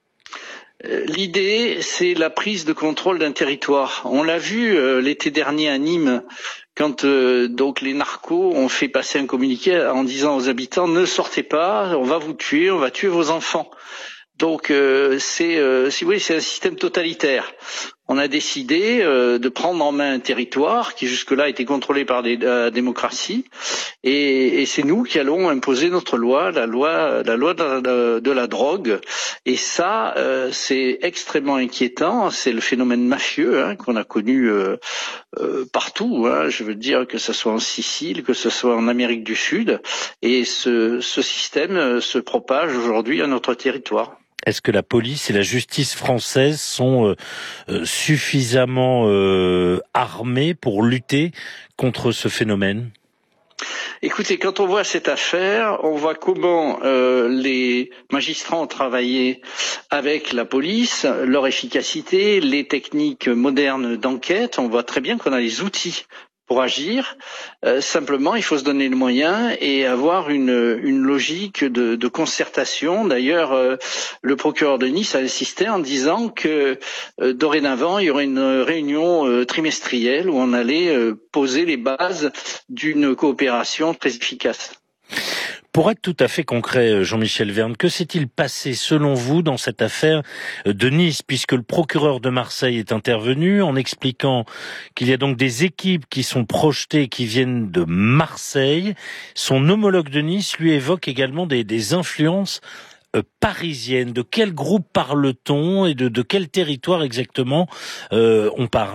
Speaker 23: L'idée, c'est la prise de contrôle d'un territoire. On l'a vu euh, l'été dernier à Nîmes, quand euh, donc les narcos ont fait passer un communiqué en disant aux habitants ne sortez pas, on va vous tuer, on va tuer vos enfants. Donc euh, c'est, euh, si vous voulez, c'est un système totalitaire. On a décidé euh, de prendre en main un territoire qui jusque-là était contrôlé par des, la démocratie, et, et c'est nous qui allons imposer notre loi, la loi, la loi de la, de la drogue. Et ça, euh, c'est extrêmement inquiétant. C'est le phénomène mafieux hein, qu'on a connu euh, euh, partout. Hein. Je veux dire que ce soit en Sicile, que ce soit en Amérique du Sud, et ce, ce système euh, se propage aujourd'hui à notre territoire.
Speaker 2: Est-ce que la police et la justice française sont euh, euh, suffisamment euh, armées pour lutter contre ce phénomène ?
Speaker 23: Écoutez, quand on voit cette affaire, on voit comment euh, les magistrats ont travaillé avec la police, leur efficacité, les techniques modernes d'enquête. On voit très bien qu'on a les outils pour agir. Euh, simplement, il faut se donner le moyen et avoir une, une logique de, de concertation. D'ailleurs, euh, le procureur de Nice a insisté en disant que euh, dorénavant, il y aurait une réunion euh, trimestrielle où on allait euh, poser les bases d'une coopération très efficace.
Speaker 2: Pour être tout à fait concret, Jean-Michel Verne, que s'est-il passé selon vous dans cette affaire de Nice, puisque le procureur de Marseille est intervenu en expliquant qu'il y a donc des équipes qui sont projetées, qui viennent de Marseille. Son homologue de Nice lui évoque également des, des influences euh, parisiennes. De quel groupe parle-t-on et de, de quel territoire exactement euh, on parle ?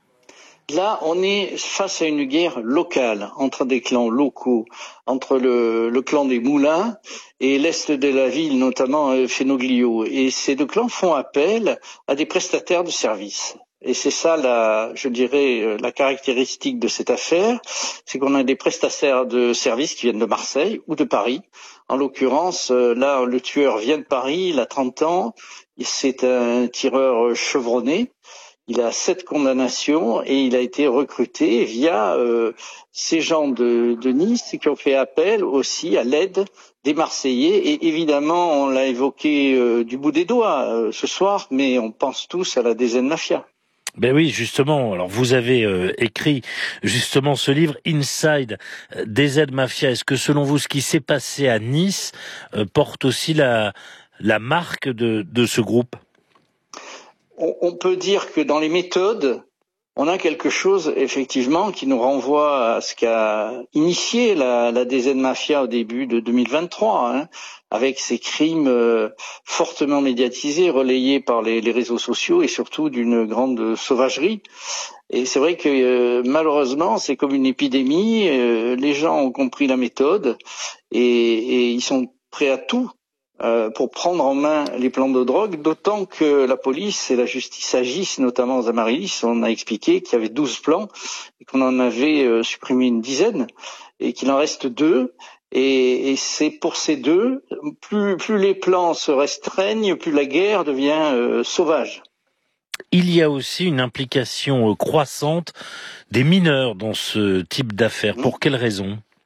Speaker 23: Là, on est face à une guerre locale entre des clans locaux, entre le, le clan des Moulins et l'est de la ville, notamment euh, Fenoglio. Et ces deux clans font appel à des prestataires de services. Et c'est ça, la, je dirais, la caractéristique de cette affaire, c'est qu'on a des prestataires de services qui viennent de Marseille ou de Paris. En l'occurrence, là, le tueur vient de Paris, il a trente ans, c'est un tireur chevronné. Il a sept condamnations et il a été recruté via euh, ces gens de, de Nice qui ont fait appel aussi à l'aide des Marseillais. Et évidemment, on l'a évoqué euh, du bout des doigts euh, ce soir, mais on pense tous à la D Z Mafia.
Speaker 2: Ben oui, justement. Alors, vous avez euh, écrit justement ce livre Inside D Z Mafia. Est-ce que selon vous, ce qui s'est passé à Nice euh, porte aussi la, la marque de, de ce groupe ?
Speaker 23: On peut dire que dans les méthodes, on a quelque chose effectivement qui nous renvoie à ce qu'a initié la, la D Z Mafia au début de deux mille vingt-trois, hein, avec ces crimes euh, fortement médiatisés, relayés par les, les réseaux sociaux et surtout d'une grande sauvagerie. Et c'est vrai que euh, malheureusement, c'est comme une épidémie. Euh, les gens ont compris la méthode et, et ils sont prêts à tout pour prendre en main les plans de drogue, d'autant que la police et la justice agissent, notamment aux Amaryllis. On a expliqué qu'il y avait douze plans et qu'on en avait euh, supprimé une dizaine et qu'il en reste deux. Et, et c'est pour ces deux, plus, plus les plans se restreignent, plus la guerre devient euh, sauvage.
Speaker 2: Il y a aussi une implication croissante des mineurs dans ce type d'affaires. Pour quelles raisons ?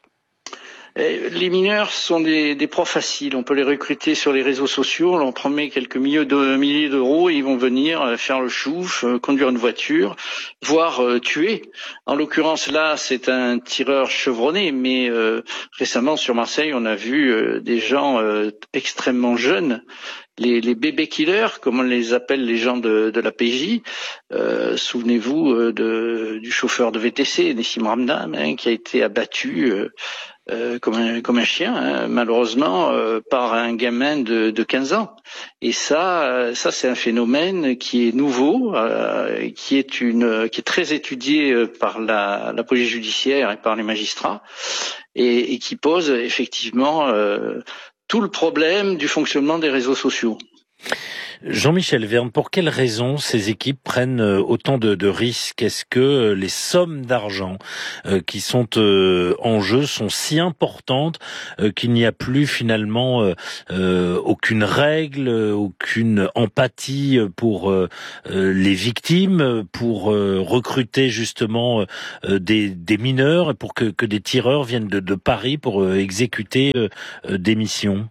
Speaker 23: Les mineurs sont des, des profs faciles. On peut les recruter sur les réseaux sociaux, on leur promet quelques milliers de milliers d'euros et ils vont venir faire le chouf, conduire une voiture, voire euh, tuer. En l'occurrence, là, c'est un tireur chevronné, mais euh, récemment sur Marseille, on a vu euh, des gens euh, extrêmement jeunes. Les, les bébés killers, comme on les appelle les gens de, de la P J, euh, souvenez-vous euh, de, du chauffeur de V T C, Nessim Ramdam, hein, qui a été abattu euh, euh, comme, un, comme un chien, hein, malheureusement, euh, par un gamin de, de quinze ans. Et ça, euh, ça c'est un phénomène qui est nouveau, euh, qui est une, qui est très étudié par la, la police judiciaire et par les magistrats, et, et qui pose effectivement euh, tout le problème du fonctionnement des réseaux sociaux.
Speaker 2: Jean-Michel Verne, pour quelles raisons ces équipes prennent autant de, de risques? Est-ce que les sommes d'argent euh, qui sont euh, en jeu sont si importantes euh, qu'il n'y a plus finalement euh, euh, aucune règle, aucune empathie pour euh, les victimes, pour euh, recruter justement euh, des, des mineurs et pour que, que des tireurs viennent de, de Paris pour euh, exécuter euh, des missions?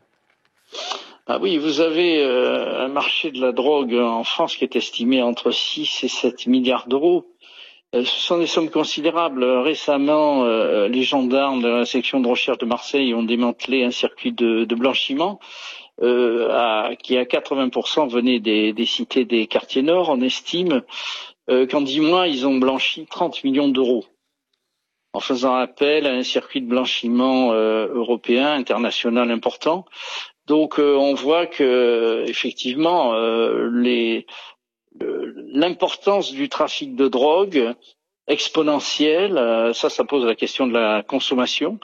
Speaker 23: Ah oui, vous avez euh, un marché de la drogue en France qui est estimé entre six et sept milliards d'euros. Euh, ce sont des sommes considérables. Récemment, euh, les gendarmes de la section de recherche de Marseille ont démantelé un circuit de, de blanchiment euh, à, qui à quatre-vingts pour cent venait des, des cités des quartiers nord. On estime euh, qu'en dix mois, ils ont blanchi trente millions d'euros, en faisant appel à un circuit de blanchiment euh, européen, international important. Donc euh, on voit que effectivement euh, les, le, l'importance du trafic de drogue exponentielle, euh, ça, ça pose la question de la consommation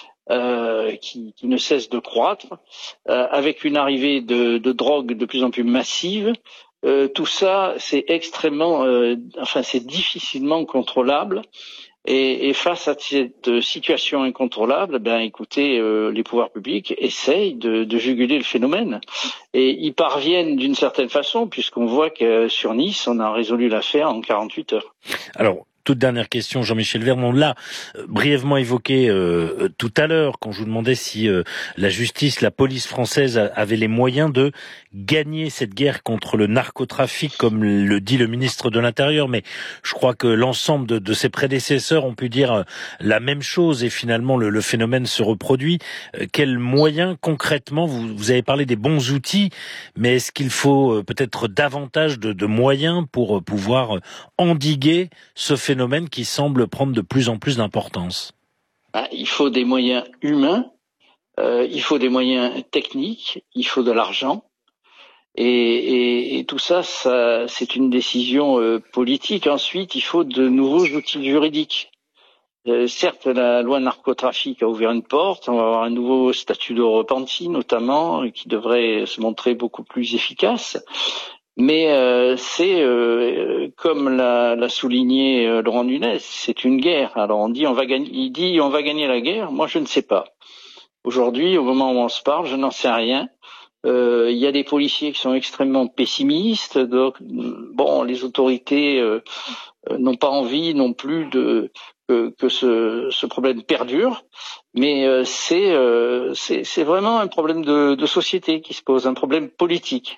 Speaker 23: euh, qui, qui ne cesse de croître, euh, avec une arrivée de, de drogue de plus en plus massive. Euh, tout ça, c'est extrêmement, euh, enfin, c'est difficilement contrôlable. Et, et face à cette situation incontrôlable, ben écoutez, euh, les pouvoirs publics essayent de, de juguler le phénomène. Et ils parviennent d'une certaine façon, puisqu'on voit que sur Nice, on a résolu l'affaire en quarante-huit heures.
Speaker 2: Alors, toute dernière question, Jean-Michel Verne, on l'a euh, brièvement évoqué euh, tout à l'heure, quand je vous demandais si euh, la justice, la police française avait les moyens de gagner cette guerre contre le narcotrafic, comme le dit le ministre de l'Intérieur. Mais je crois que l'ensemble de, de ses prédécesseurs ont pu dire la même chose, et finalement le, le phénomène se reproduit. Euh, quels moyens concrètement, vous, vous avez parlé des bons outils, mais est-ce qu'il faut euh, peut-être davantage de, de moyens pour euh, pouvoir endiguer ce phénomène phénomène qui semble prendre de plus en plus d'importance?
Speaker 23: Ah, il faut des moyens humains, euh, il faut des moyens techniques, il faut de l'argent. Et, et, et tout ça, ça c'est une décision euh, politique. Ensuite, il faut de nouveaux outils juridiques. Euh, certes, la loi narcotrafic a ouvert une porte. On va avoir un nouveau statut de repenti, notamment, qui devrait se montrer beaucoup plus efficace. Mais euh, c'est, euh, comme l'a, l'a souligné euh, Laurent Nunez, c'est une guerre. Alors on dit on va gagner, il dit on va gagner la guerre. Moi je ne sais pas. Aujourd'hui, au moment où on se parle, je n'en sais rien. Euh, il y a des policiers qui sont extrêmement pessimistes. Donc bon, les autorités euh, n'ont pas envie non plus de que, que ce, ce problème perdure. Mais euh, c'est, euh, c'est c'est vraiment un problème de, de société qui se pose, un problème politique.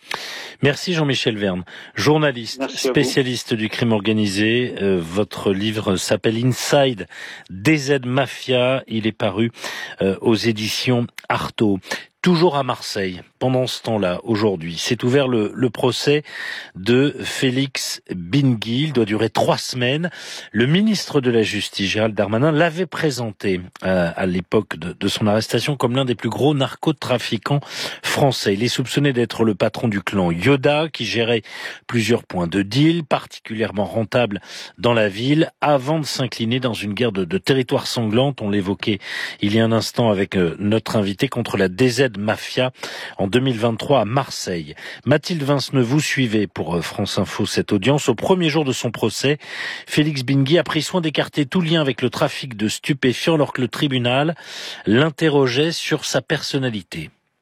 Speaker 2: Merci Jean-Michel Verne, journaliste,
Speaker 23: Merci
Speaker 2: spécialiste du crime organisé. Euh, votre livre s'appelle Inside D Z Mafia. Il est paru euh, aux éditions Artaud. Toujours à Marseille, pendant ce temps-là, aujourd'hui, s'est ouvert le, le procès de Félix Bingui. Il doit durer trois semaines. Le ministre de la Justice, Gérald Darmanin, l'avait présenté euh, à l'époque de, de son arrestation comme l'un des plus gros narcotrafiquants français. Il est soupçonné d'être le patron du clan Yoda, qui gérait plusieurs points de deal, particulièrement rentables dans la ville, avant de s'incliner dans une guerre de, de territoire sanglante. On l'évoquait il y a un instant avec euh, notre invité, contre la D Z Mafia en deux mille vingt-trois à Marseille. Mathilde Vinceneux, vous suivez pour France Info cette audience. Au premier jour de son procès, Félix Bingui a pris soin d'écarter tout lien avec le trafic de stupéfiants, alors que le tribunal l'interrogeait sur sa personnalité.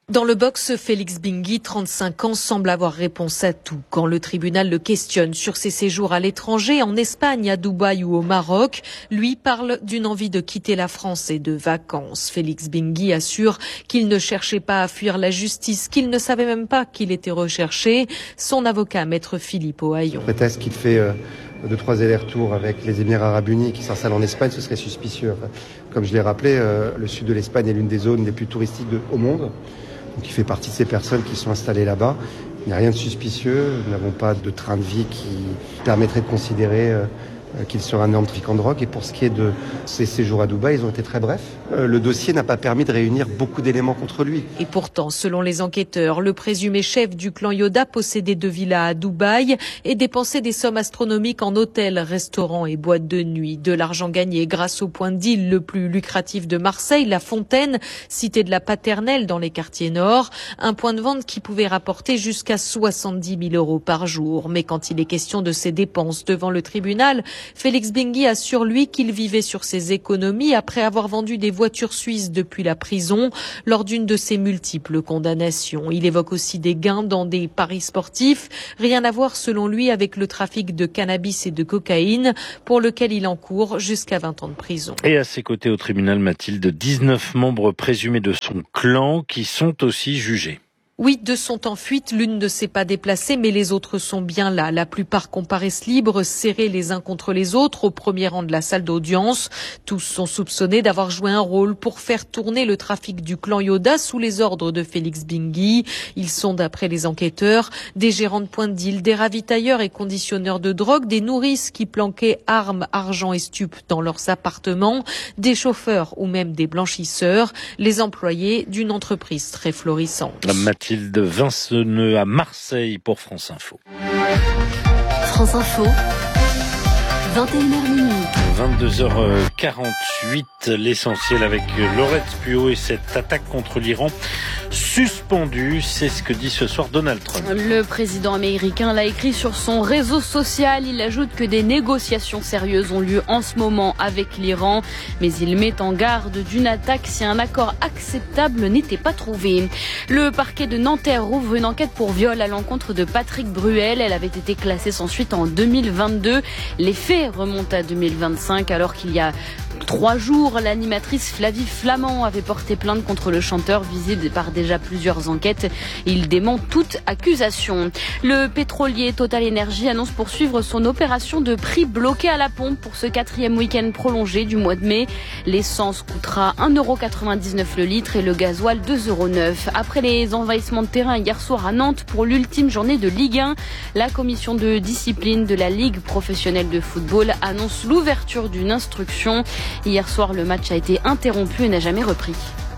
Speaker 5: Dans le box, Félix Bingui, trente-cinq ans, semble avoir réponse à tout. Quand le tribunal le questionne sur ses séjours à l'étranger, en Espagne, à Dubaï ou au Maroc, lui parle d'une envie de quitter la France et de vacances. Félix Bingui assure qu'il ne cherchait pas à fuir la justice, qu'il ne savait même pas qu'il était recherché. Son avocat, maître Philippe Ohaillon.
Speaker 8: Prétexte qu'il fait euh, deux, trois allers-retours avec les Émirats Arabes Unis et qu'il s'installe en Espagne, ce serait suspicieux. Enfin, comme je l'ai rappelé, euh, le sud de l'Espagne est l'une des zones les plus touristiques de, au monde. Donc il fait partie de ces personnes qui sont installées là-bas. Il n'y a rien de suspicieux. Nous n'avons pas de train de vie qui permettrait de considérer euh, qu'il serait un énorme trafiquant de drogue. Et pour ce qui est de ses séjours à Dubaï, ils ont été très brefs. Euh, le dossier n'a pas permis de réunir beaucoup d'éléments contre lui.
Speaker 5: Et pourtant, selon les enquêteurs, le présumé chef du clan Yoda possédait deux villas à Dubaï et dépensait des sommes astronomiques en hôtels, restaurants et boîtes de nuit. De l'argent gagné grâce au point de deal le plus lucratif de Marseille, La Fontaine, cité de la Paternelle dans les quartiers nord. Un point de vente qui pouvait rapporter jusqu'à soixante-dix mille euros par jour. Mais quand il est question de ses dépenses devant le tribunal, Félix Bingui assure lui qu'il vivait sur ses économies après avoir vendu des voitures suisses depuis la prison lors d'une de ses multiples condamnations. Il évoque aussi des gains dans des paris sportifs, rien à voir selon lui avec le trafic de cannabis et de cocaïne pour lequel il encourt jusqu'à vingt ans de prison.
Speaker 2: Et à ses côtés au tribunal, Mathilde, dix-neuf membres présumés de son clan qui sont aussi jugés.
Speaker 5: Oui, deux sont en fuite, l'une ne s'est pas déplacée, mais les autres sont bien là. La plupart comparaissent libres, serrés les uns contre les autres, au premier rang de la salle d'audience. Tous sont soupçonnés d'avoir joué un rôle pour faire tourner le trafic du clan Yoda sous les ordres de Félix Bingui. Ils sont, d'après les enquêteurs, des gérants de point de deal, des ravitailleurs et conditionneurs de drogue, des nourrices qui planquaient armes, argent et stupes dans leurs appartements, des chauffeurs ou même des blanchisseurs, les employés d'une entreprise très florissante.
Speaker 2: Mathilde Vinceneux à Marseille pour France Info.
Speaker 3: France Info, vingt et une heures minuit.
Speaker 2: vingt-deux heures quarante-huit, l'essentiel avec Laurette Puot et cette attaque contre l'Iran suspendue. C'est ce que dit ce soir Donald Trump.
Speaker 1: Le président américain l'a écrit sur son réseau social. Il ajoute que des négociations sérieuses ont lieu en ce moment avec l'Iran. Mais il met en garde d'une attaque si un accord acceptable n'était pas trouvé. Le parquet de Nanterre ouvre une enquête pour viol à l'encontre de Patrick Bruel. Elle avait été classée sans suite en deux mille vingt-deux. Les faits remontent à deux mille vingt-cinq alors qu'il y a trois jours, l'animatrice Flavie Flament avait porté plainte contre le chanteur visé par déjà plusieurs enquêtes. Il dément toute accusation. Le pétrolier Total Energy annonce poursuivre son opération de prix bloqué à la pompe pour ce quatrième week-end prolongé du mois de mai. L'essence coûtera un euro quatre-vingt-dix-neuf le litre et le gasoil deux euros neuf. Après les envahissements de terrain hier soir à Nantes pour l'ultime journée de Ligue un, la commission de discipline de la Ligue professionnelle de football annonce l'ouverture d'une instruction. Hier soir, le match a été interrompu et n'a jamais repris.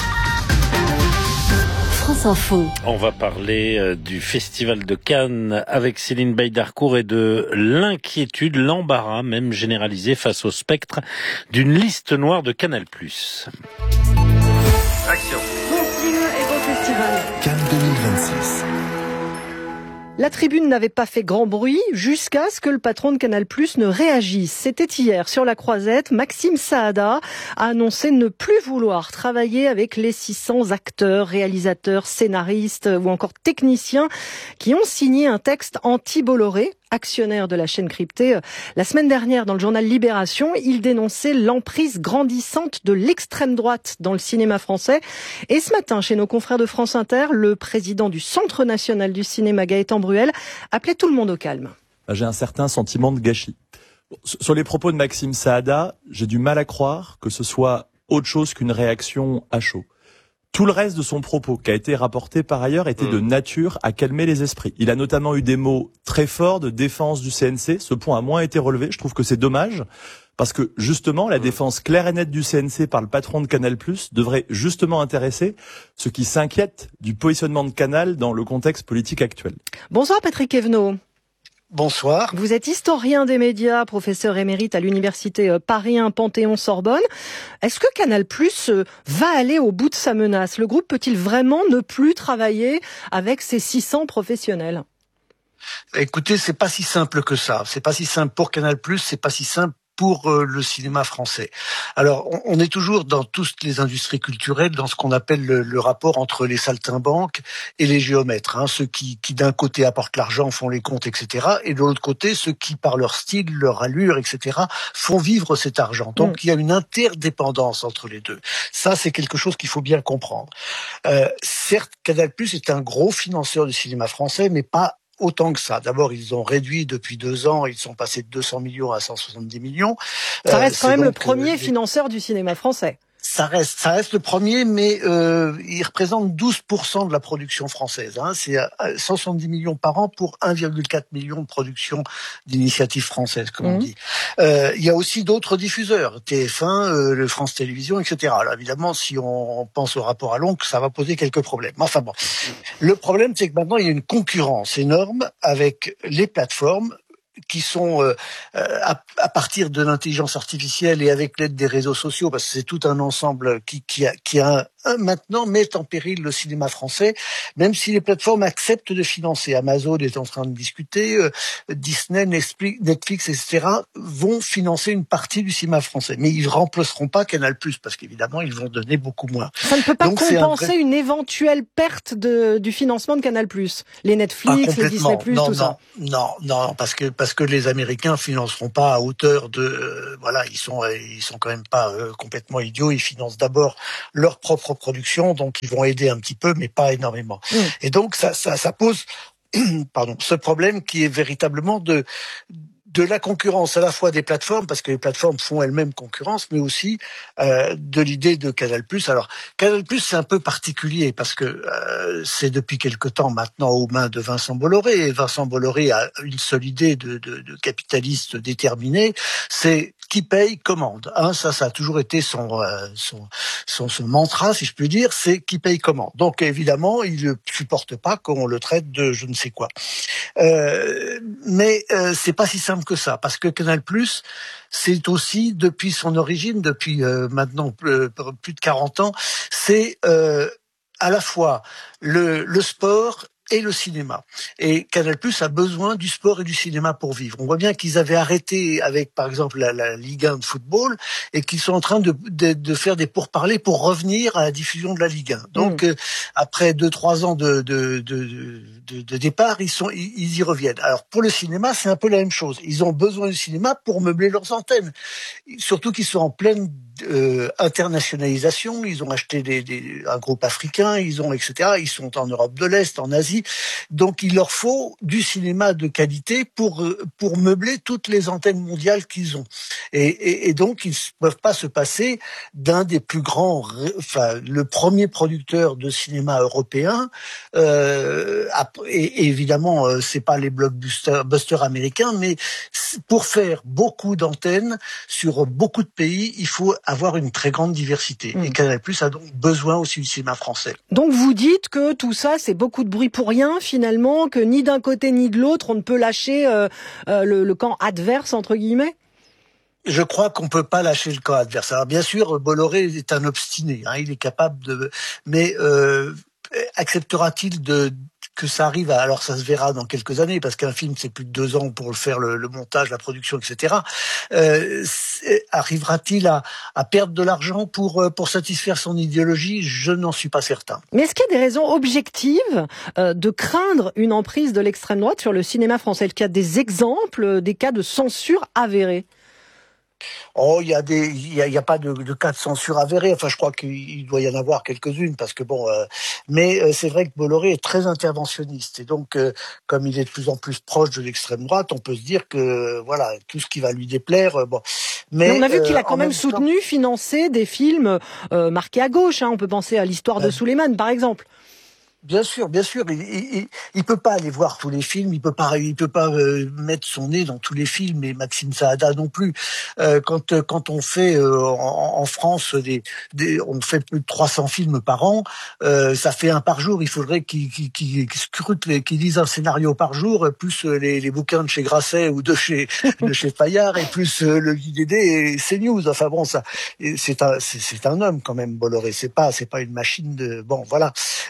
Speaker 3: France Info.
Speaker 2: On va parler euh, du Festival de Cannes avec Céline Baye-Darcourt et de l'inquiétude, l'embarras même généralisé face au spectre d'une liste noire de Canal plus.
Speaker 9: Action.
Speaker 24: Consigne et beau festival.
Speaker 4: Cannes deux mille vingt-six.
Speaker 24: La tribune n'avait pas fait grand bruit jusqu'à ce que le patron de Canal plus ne réagisse. C'était hier sur la Croisette. Maxime Saada a annoncé ne plus vouloir travailler avec les six cents acteurs, réalisateurs, scénaristes ou encore techniciens qui ont signé un texte anti-Bolloré, actionnaire de la chaîne cryptée. La semaine dernière, dans le journal Libération, il dénonçait l'emprise grandissante de l'extrême droite dans le cinéma français. Et ce matin, chez nos confrères de France Inter, le président du Centre national du cinéma, Gaëtan Bruel, appelait tout le monde au calme.
Speaker 25: J'ai un certain sentiment de gâchis. Sur les propos de Maxime Saada, j'ai du mal à croire que ce soit autre chose qu'une réaction à chaud. Tout le reste de son propos, qui a été rapporté par ailleurs, était de nature à calmer les esprits. Il a notamment eu des mots très forts de défense du C N C. Ce point a moins été relevé. Je trouve que c'est dommage. Parce que, justement, la défense claire et nette du C N C par le patron de Canal plus, devrait justement intéresser ceux qui s'inquiètent du positionnement de Canal dans le contexte politique actuel.
Speaker 24: Bonsoir Patrick Evenot.
Speaker 26: Bonsoir.
Speaker 24: Vous êtes historien des médias, professeur émérite à l'université Paris un Panthéon-Sorbonne. Est-ce que Canal plus va aller au bout de sa menace ? Le groupe peut-il vraiment ne plus travailler avec ses six cents professionnels ?
Speaker 26: Écoutez, c'est pas si simple que ça. C'est pas si simple pour Canal plus, c'est pas si simple
Speaker 7: pour euh, le cinéma français. Alors, on, on est toujours dans toutes les industries culturelles, dans ce qu'on appelle le, le rapport entre les saltimbanques et les géomètres, hein, ceux qui, qui d'un côté apportent l'argent, font les comptes, et cetera, et de l'autre côté, ceux qui, par leur style, leur allure, et cetera, font vivre cet argent. Donc, mmh. il y a une interdépendance entre les deux. Ça, c'est quelque chose qu'il faut bien comprendre. Euh, certes, Canal+ est un gros financeur du cinéma français, mais pas autant que ça. D'abord, ils ont réduit depuis deux ans, ils sont passés de deux cents millions à cent soixante-dix millions.
Speaker 24: Ça reste euh, quand même donc, le premier
Speaker 7: euh,
Speaker 24: financeur du cinéma français.
Speaker 7: Ça reste, ça reste le premier, mais euh, il représente douze pour cent de la production française. Hein. C'est cent soixante-dix millions par an pour un virgule quatre million de production d'initiatives françaises, comme mmh. on dit. Euh, il y a aussi d'autres diffuseurs, T F un, euh, le France Télévisions, et cetera. Alors évidemment, si on pense au rapport à l'oncle, ça va poser quelques problèmes. Enfin bon, le problème, c'est que maintenant, il y a une concurrence énorme avec les plateformes qui sont euh, à, à partir de l'intelligence artificielle et avec l'aide des réseaux sociaux, parce que c'est tout un ensemble qui, qui, a, qui a un, maintenant met en péril le cinéma français, même si les plateformes acceptent de financer. Amazon est en train de discuter, euh, Disney, Netflix, et cetera vont financer une partie du cinéma français, mais ils ne remplaceront pas Canal+, parce qu'évidemment ils vont donner beaucoup moins.
Speaker 24: Ça ne peut pas
Speaker 7: Donc,
Speaker 24: compenser
Speaker 7: vrai...
Speaker 24: une éventuelle perte de, du financement de Canal+, les Netflix, les Disney+,
Speaker 7: non,
Speaker 24: tout
Speaker 7: non,
Speaker 24: ça.
Speaker 7: Non, non, parce que parce que les Américains financeront pas à hauteur de euh, voilà, ils sont ils sont quand même pas euh, complètement idiots, ils financent d'abord leur propre production, donc ils vont aider un petit peu mais pas énormément. Mmh. Et donc ça ça ça pose pardon, ce problème qui est véritablement de de la concurrence à la fois des plateformes, parce que les plateformes font elles-mêmes concurrence, mais aussi euh, de l'idée de Canal+. Alors, Canal+, c'est un peu particulier, parce que euh, c'est depuis quelque temps maintenant aux mains de Vincent Bolloré, et Vincent Bolloré a une seule idée de, de, de capitaliste déterminé, c'est qui paye commande. Hein, ça, ça a toujours été son, euh, son, son, son mantra, si je puis dire, c'est qui paye commande. Donc, évidemment, il ne supporte pas qu'on le traite de je ne sais quoi. Euh, mais euh, c'est pas si simple que ça, parce que Canal+, c'est aussi, depuis son origine, depuis euh, maintenant euh, plus de quarante ans, c'est euh, à la fois le, le sport et le cinéma. Et Canal+ a besoin du sport et du cinéma pour vivre. On voit bien qu'ils avaient arrêté avec, par exemple, la, la Ligue un de football et qu'ils sont en train de, de, de faire des pourparlers pour revenir à la diffusion de la Ligue un. Donc, mmh. euh, après deux, trois ans de, de, de, de, de départ, ils, sont, ils, ils y reviennent. Alors, pour le cinéma, c'est un peu la même chose. Ils ont besoin du cinéma pour meubler leurs antennes. Surtout qu'ils sont en pleine Euh, internationalisation, ils ont acheté des, des, un groupe africain, ils ont et cetera. Ils sont en Europe de l'Est, en Asie, donc il leur faut du cinéma de qualité pour pour meubler toutes les antennes mondiales qu'ils ont. Et, et, et donc ils ne peuvent pas se passer d'un des plus grands, enfin le premier producteur de cinéma européen. Euh, et, et évidemment, euh, c'est pas les blockbusters busters américains, mais pour faire beaucoup d'antennes sur beaucoup de pays, il faut avoir une très grande diversité. Mmh. Et Canal+ a donc besoin aussi du cinéma français.
Speaker 24: Donc vous dites que tout ça, c'est beaucoup de bruit pour rien, finalement, que ni d'un côté ni de l'autre, on ne peut lâcher euh, euh, le, le camp adverse, entre guillemets ?
Speaker 7: Je crois qu'on peut pas lâcher le camp adverse. Alors bien sûr, Bolloré est un obstiné, hein, il est capable de... Mais euh, acceptera-t-il de... que ça arrive à, alors ça se verra dans quelques années, parce qu'un film c'est plus de deux ans pour le faire, le, le montage, la production, et cetera. Euh, arrivera-t-il à, à perdre de l'argent pour pour satisfaire son idéologie ? Je n'en suis pas certain.
Speaker 24: Mais est-ce qu'il y a des raisons objectives euh, de craindre une emprise de l'extrême droite sur le cinéma français ? Est-ce qu'il y a des exemples, des cas de censure avérés ?
Speaker 7: Oh, il y a des, il y a, il y a pas de, de cas de censure avérés. Enfin, je crois qu'il doit y en avoir quelques-unes, parce que bon, euh, mais euh, c'est vrai que Bolloré est très interventionniste, et donc euh, comme il est de plus en plus proche de l'extrême droite, on peut se dire que voilà, tout ce qui va lui déplaire, euh, bon. Mais,
Speaker 24: mais on a vu qu'il a quand
Speaker 7: euh,
Speaker 24: même, même soutenu,
Speaker 7: temps...
Speaker 24: financé des films euh, marqués à gauche. Hein. On peut penser à l'histoire de euh... Souleymane, par exemple.
Speaker 7: Bien sûr, bien sûr, il, il, il peut pas aller voir tous les films, il peut pas, il peut pas euh, mettre son nez dans tous les films, et Maxime Saada non plus. Euh, quand quand on fait euh, en, en France des, des, on fait plus de trois cents films par an, euh, ça fait un par jour. Il faudrait qu'il qu'il, qu'il scrute, les, qu'il lise un scénario par jour, plus les, les bouquins de chez Grasset ou de chez de chez Fayard, et plus euh, le J D D et CNews. Enfin bon, ça, c'est un c'est, c'est un homme quand même, Bolloré. C'est pas c'est pas une machine de bon voilà.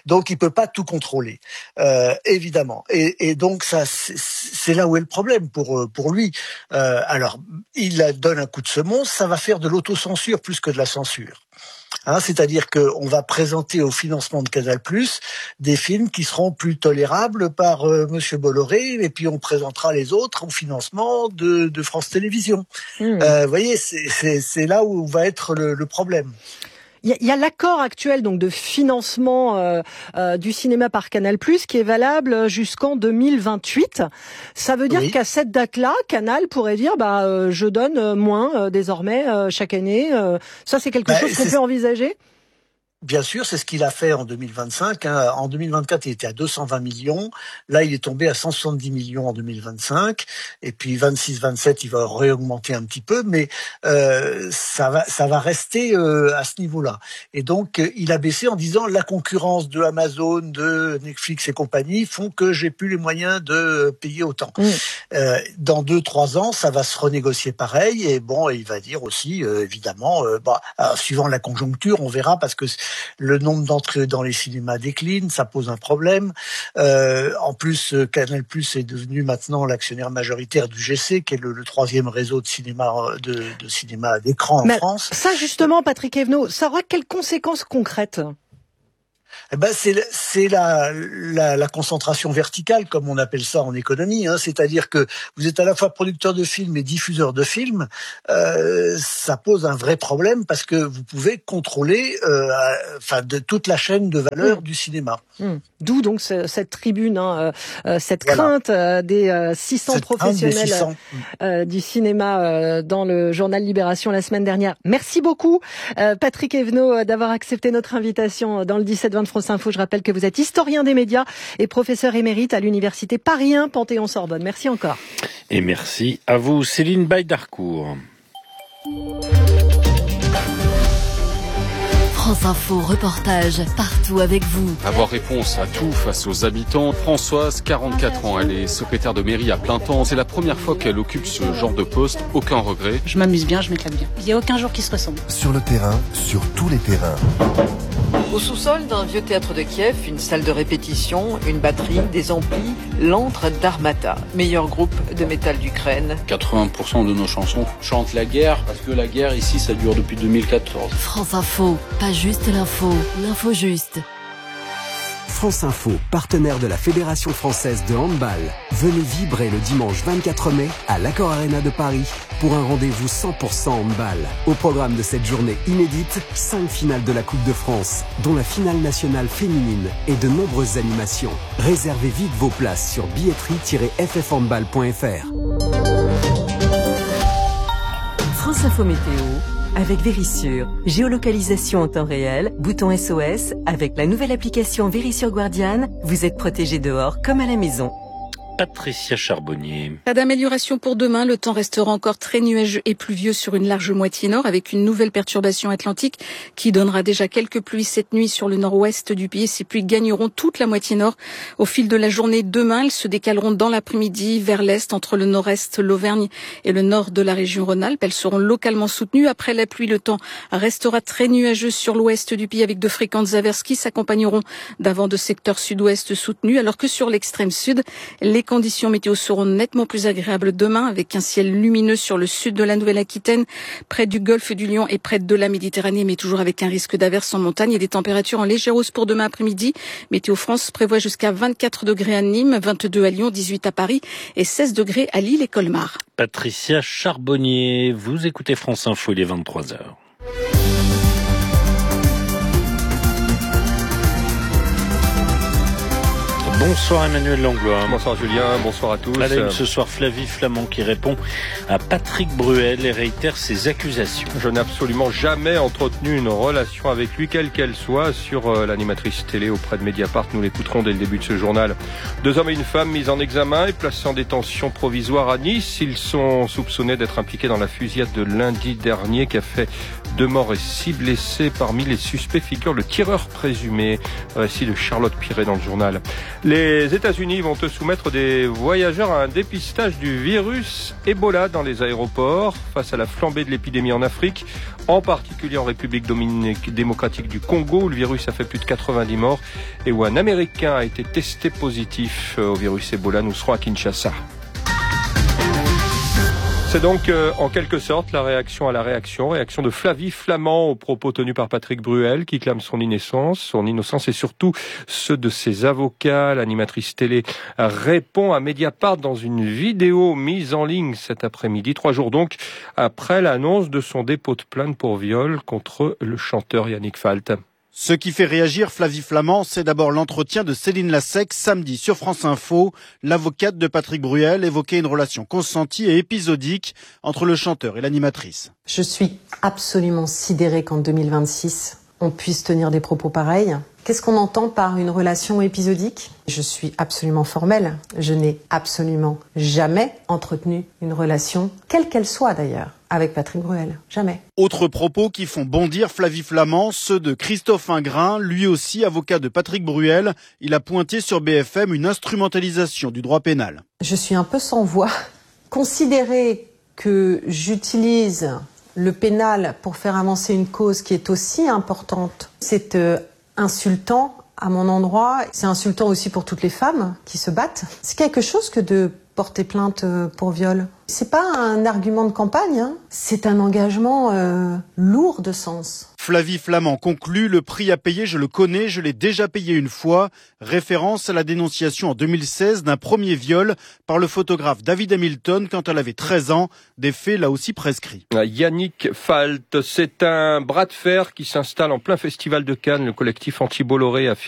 Speaker 7: Donc il peut pas tout contrôler, euh, évidemment. Et, et donc ça, c'est, c'est là où est le problème pour pour lui. Euh, alors il donne un coup de semonce, ça va faire de l'autocensure plus que de la censure. Hein, c'est-à-dire qu'on va présenter au financement de Canal+, des films qui seront plus tolérables par euh, Monsieur Bolloré, et puis on présentera les autres au financement de, de France Télévisions. Mmh. Euh, vous voyez, c'est, c'est, c'est là où va être le, le problème.
Speaker 24: Il y a, il y a l'accord actuel donc de financement euh, euh, du cinéma par Canal+, qui est valable jusqu'en deux mille vingt-huit. Ça veut dire oui. qu'à cette date-là, Canal pourrait dire bah euh, je donne moins euh, désormais euh, chaque année. Euh, ça c'est quelque bah, chose qu'on peut envisager.
Speaker 7: Bien sûr, c'est ce qu'il a fait en deux mille vingt-cinq. Hein. En deux mille vingt-quatre, il était à deux cent vingt millions. Là, il est tombé à cent soixante-dix millions en deux mille vingt-cinq. Et puis vingt-six vingt-sept, il va réaugmenter un petit peu, mais euh, ça va, ça va rester euh, à ce niveau-là. Et donc, euh, il a baissé en disant la concurrence de Amazon, de Netflix et compagnie font que j'ai plus les moyens de payer autant. Mmh. Euh, dans deux, trois ans, ça va se renégocier pareil. Et bon, il va dire aussi, euh, évidemment, euh, bah, alors, suivant la conjoncture, on verra parce que le nombre d'entrées dans les cinémas décline, ça pose un problème. Euh, en plus, Canal+ est devenu maintenant l'actionnaire majoritaire du G C, qui est le, le troisième réseau de cinéma de, de cinéma d'écran en
Speaker 24: Mais
Speaker 7: France.
Speaker 24: Ça, justement, Patrick Evenot, ça aura quelles conséquences concrètes ?
Speaker 7: Eh ben c'est c'est la, la la concentration verticale comme on appelle ça en économie, hein, c'est-à-dire que vous êtes à la fois producteur de films et diffuseur de films, euh, ça pose un vrai problème parce que vous pouvez contrôler euh, enfin de toute la chaîne de valeur mmh. du cinéma. Mmh.
Speaker 24: D'où donc ce, cette tribune, hein, euh, cette voilà. crainte euh, des euh, six cents cette professionnels six cents. Euh, du cinéma euh, dans le journal Libération la semaine dernière. Merci beaucoup euh, Patrick Evenot euh, d'avoir accepté notre invitation dans le dix-sept vingt France Info. Je rappelle que vous êtes historien des médias et professeur émérite à l'université Paris un Panthéon-Sorbonne. Merci encore.
Speaker 2: Et merci à vous Céline Baye-Darcourt.
Speaker 3: France Info, reportage partout avec vous.
Speaker 10: Avoir réponse à tout face aux habitants. Françoise, quarante-quatre ans, elle est secrétaire de mairie à plein temps. C'est la première fois qu'elle occupe ce genre de poste. Aucun regret.
Speaker 11: Je m'amuse bien, je m'éclate bien. Il n'y a aucun jour qui se ressemble.
Speaker 4: Sur le terrain, sur tous les terrains.
Speaker 12: Au sous-sol d'un vieux théâtre de Kiev, une salle de répétition, une batterie, des amplis, l'antre d'Armata, meilleur groupe de métal d'Ukraine.
Speaker 13: quatre-vingts pour cent de nos chansons chantent la guerre, parce que la guerre ici ça dure depuis deux mille quatorze.
Speaker 3: France Info, pas juste l'info, l'info juste.
Speaker 14: France Info, partenaire de la Fédération française de handball. Venez vibrer le dimanche vingt-quatre mai à l'Accor Arena de Paris pour un rendez-vous cent pour cent handball. Au programme de cette journée inédite, cinq finales de la Coupe de France, dont la finale nationale féminine et de nombreuses animations. Réservez vite vos places sur billetterie tiret f f handball point f r.
Speaker 19: France Info Météo avec Vérissure. Géolocalisation en temps réel, bouton S O S. Avec la nouvelle application Vérissure Guardian, vous êtes protégé dehors comme à la maison.
Speaker 2: Patricia Charbonnier.
Speaker 20: Pas d'amélioration pour demain. Le temps restera encore très nuageux et pluvieux sur une large moitié nord avec une nouvelle perturbation atlantique qui donnera déjà quelques pluies cette nuit sur le nord-ouest du pays. Ces pluies gagneront toute la moitié nord au fil de la journée. Demain, elles se décaleront dans l'après-midi vers l'est entre le nord-est, l'Auvergne et le nord de la région Rhône-Alpes. Elles seront localement soutenues. Après la pluie, le temps restera très nuageux sur l'ouest du pays avec de fréquentes averses qui s'accompagneront d'un vent de secteur sud-ouest soutenu alors que sur l'extrême sud, les Les conditions météo seront nettement plus agréables demain avec un ciel lumineux sur le sud de la Nouvelle-Aquitaine, près du golfe du Lion et près de la Méditerranée, mais toujours avec un risque d'averse en montagne et des températures en légère hausse pour demain après-midi. Météo France prévoit jusqu'à vingt-quatre degrés à Nîmes, vingt-deux à Lyon, dix-huit à Paris et seize degrés à Lille et Colmar.
Speaker 2: Patricia Charbonnier, vous écoutez France Info, il est vingt-trois heures. Bonsoir Emmanuel Langlois.
Speaker 26: Bonsoir Julien, bonsoir à tous.
Speaker 2: À la une ce soir, Flavie Flament qui répond à Patrick Bruel et réitère ses accusations.
Speaker 26: Je n'ai absolument jamais entretenu une relation avec lui, quelle qu'elle soit, sur euh, l'animatrice télé auprès de Mediapart. Nous l'écouterons dès le début de ce journal. Deux hommes et une femme mis en examen et placés en détention provisoire à Nice. Ils sont soupçonnés d'être impliqués dans la fusillade de lundi dernier qui a fait deux morts et six blessés. Parmi les suspects figure le tireur présumé. Récit de Charlotte Piré dans le journal. Les États-Unis vont te soumettre des voyageurs à un dépistage du virus Ebola dans les aéroports face à la flambée de l'épidémie en Afrique, en particulier en République démocratique du Congo où le virus a fait plus de quatre-vingt-dix morts et où un Américain a été testé positif au virus Ebola. Nous serons à Kinshasa. C'est donc euh, en quelque sorte la réaction à la réaction, réaction de Flavie Flament aux propos tenus par Patrick Bruel qui clame son innocence, son innocence et surtout ceux de ses avocats. L'animatrice télé répond à Mediapart dans une vidéo mise en ligne cet après-midi, trois jours donc après l'annonce de son dépôt de plainte pour viol contre le chanteur Yannick Falt.
Speaker 6: Ce qui fait réagir Flavie Flament, c'est d'abord l'entretien de Céline Lassec samedi sur France Info. L'avocate de Patrick Bruel évoquait une relation consentie et épisodique entre le chanteur et l'animatrice.
Speaker 15: Je suis absolument sidérée qu'en deux mille vingt-six, on puisse tenir des propos pareils. Qu'est-ce qu'on entend par une relation épisodique ? Je suis absolument formelle. Je n'ai absolument jamais entretenu une relation, quelle qu'elle soit d'ailleurs, avec Patrick Bruel. Jamais.
Speaker 6: Autres propos qui font bondir Flavie Flament, ceux de Christophe Ingrin, lui aussi avocat de Patrick Bruel. Il a pointé sur B F M une instrumentalisation du droit pénal.
Speaker 15: Je suis un peu sans voix. Considérer que j'utilise le pénal pour faire avancer une cause qui est aussi importante, c'est euh, insultant à mon endroit. C'est insultant aussi pour toutes les femmes qui se battent. C'est quelque chose que de porter plainte pour viol. C'est pas un argument de campagne, hein. C'est un engagement euh, lourd de sens.
Speaker 6: Flavie Flament conclut, le prix à payer, je le connais, je l'ai déjà payé une fois. Référence à la dénonciation en deux mille seize d'un premier viol par le photographe David Hamilton quand elle avait treize ans. Des faits là aussi prescrits.
Speaker 26: Yannick Falt, c'est un bras de fer qui s'installe en plein festival de Cannes. Le collectif Anti-Bolloré a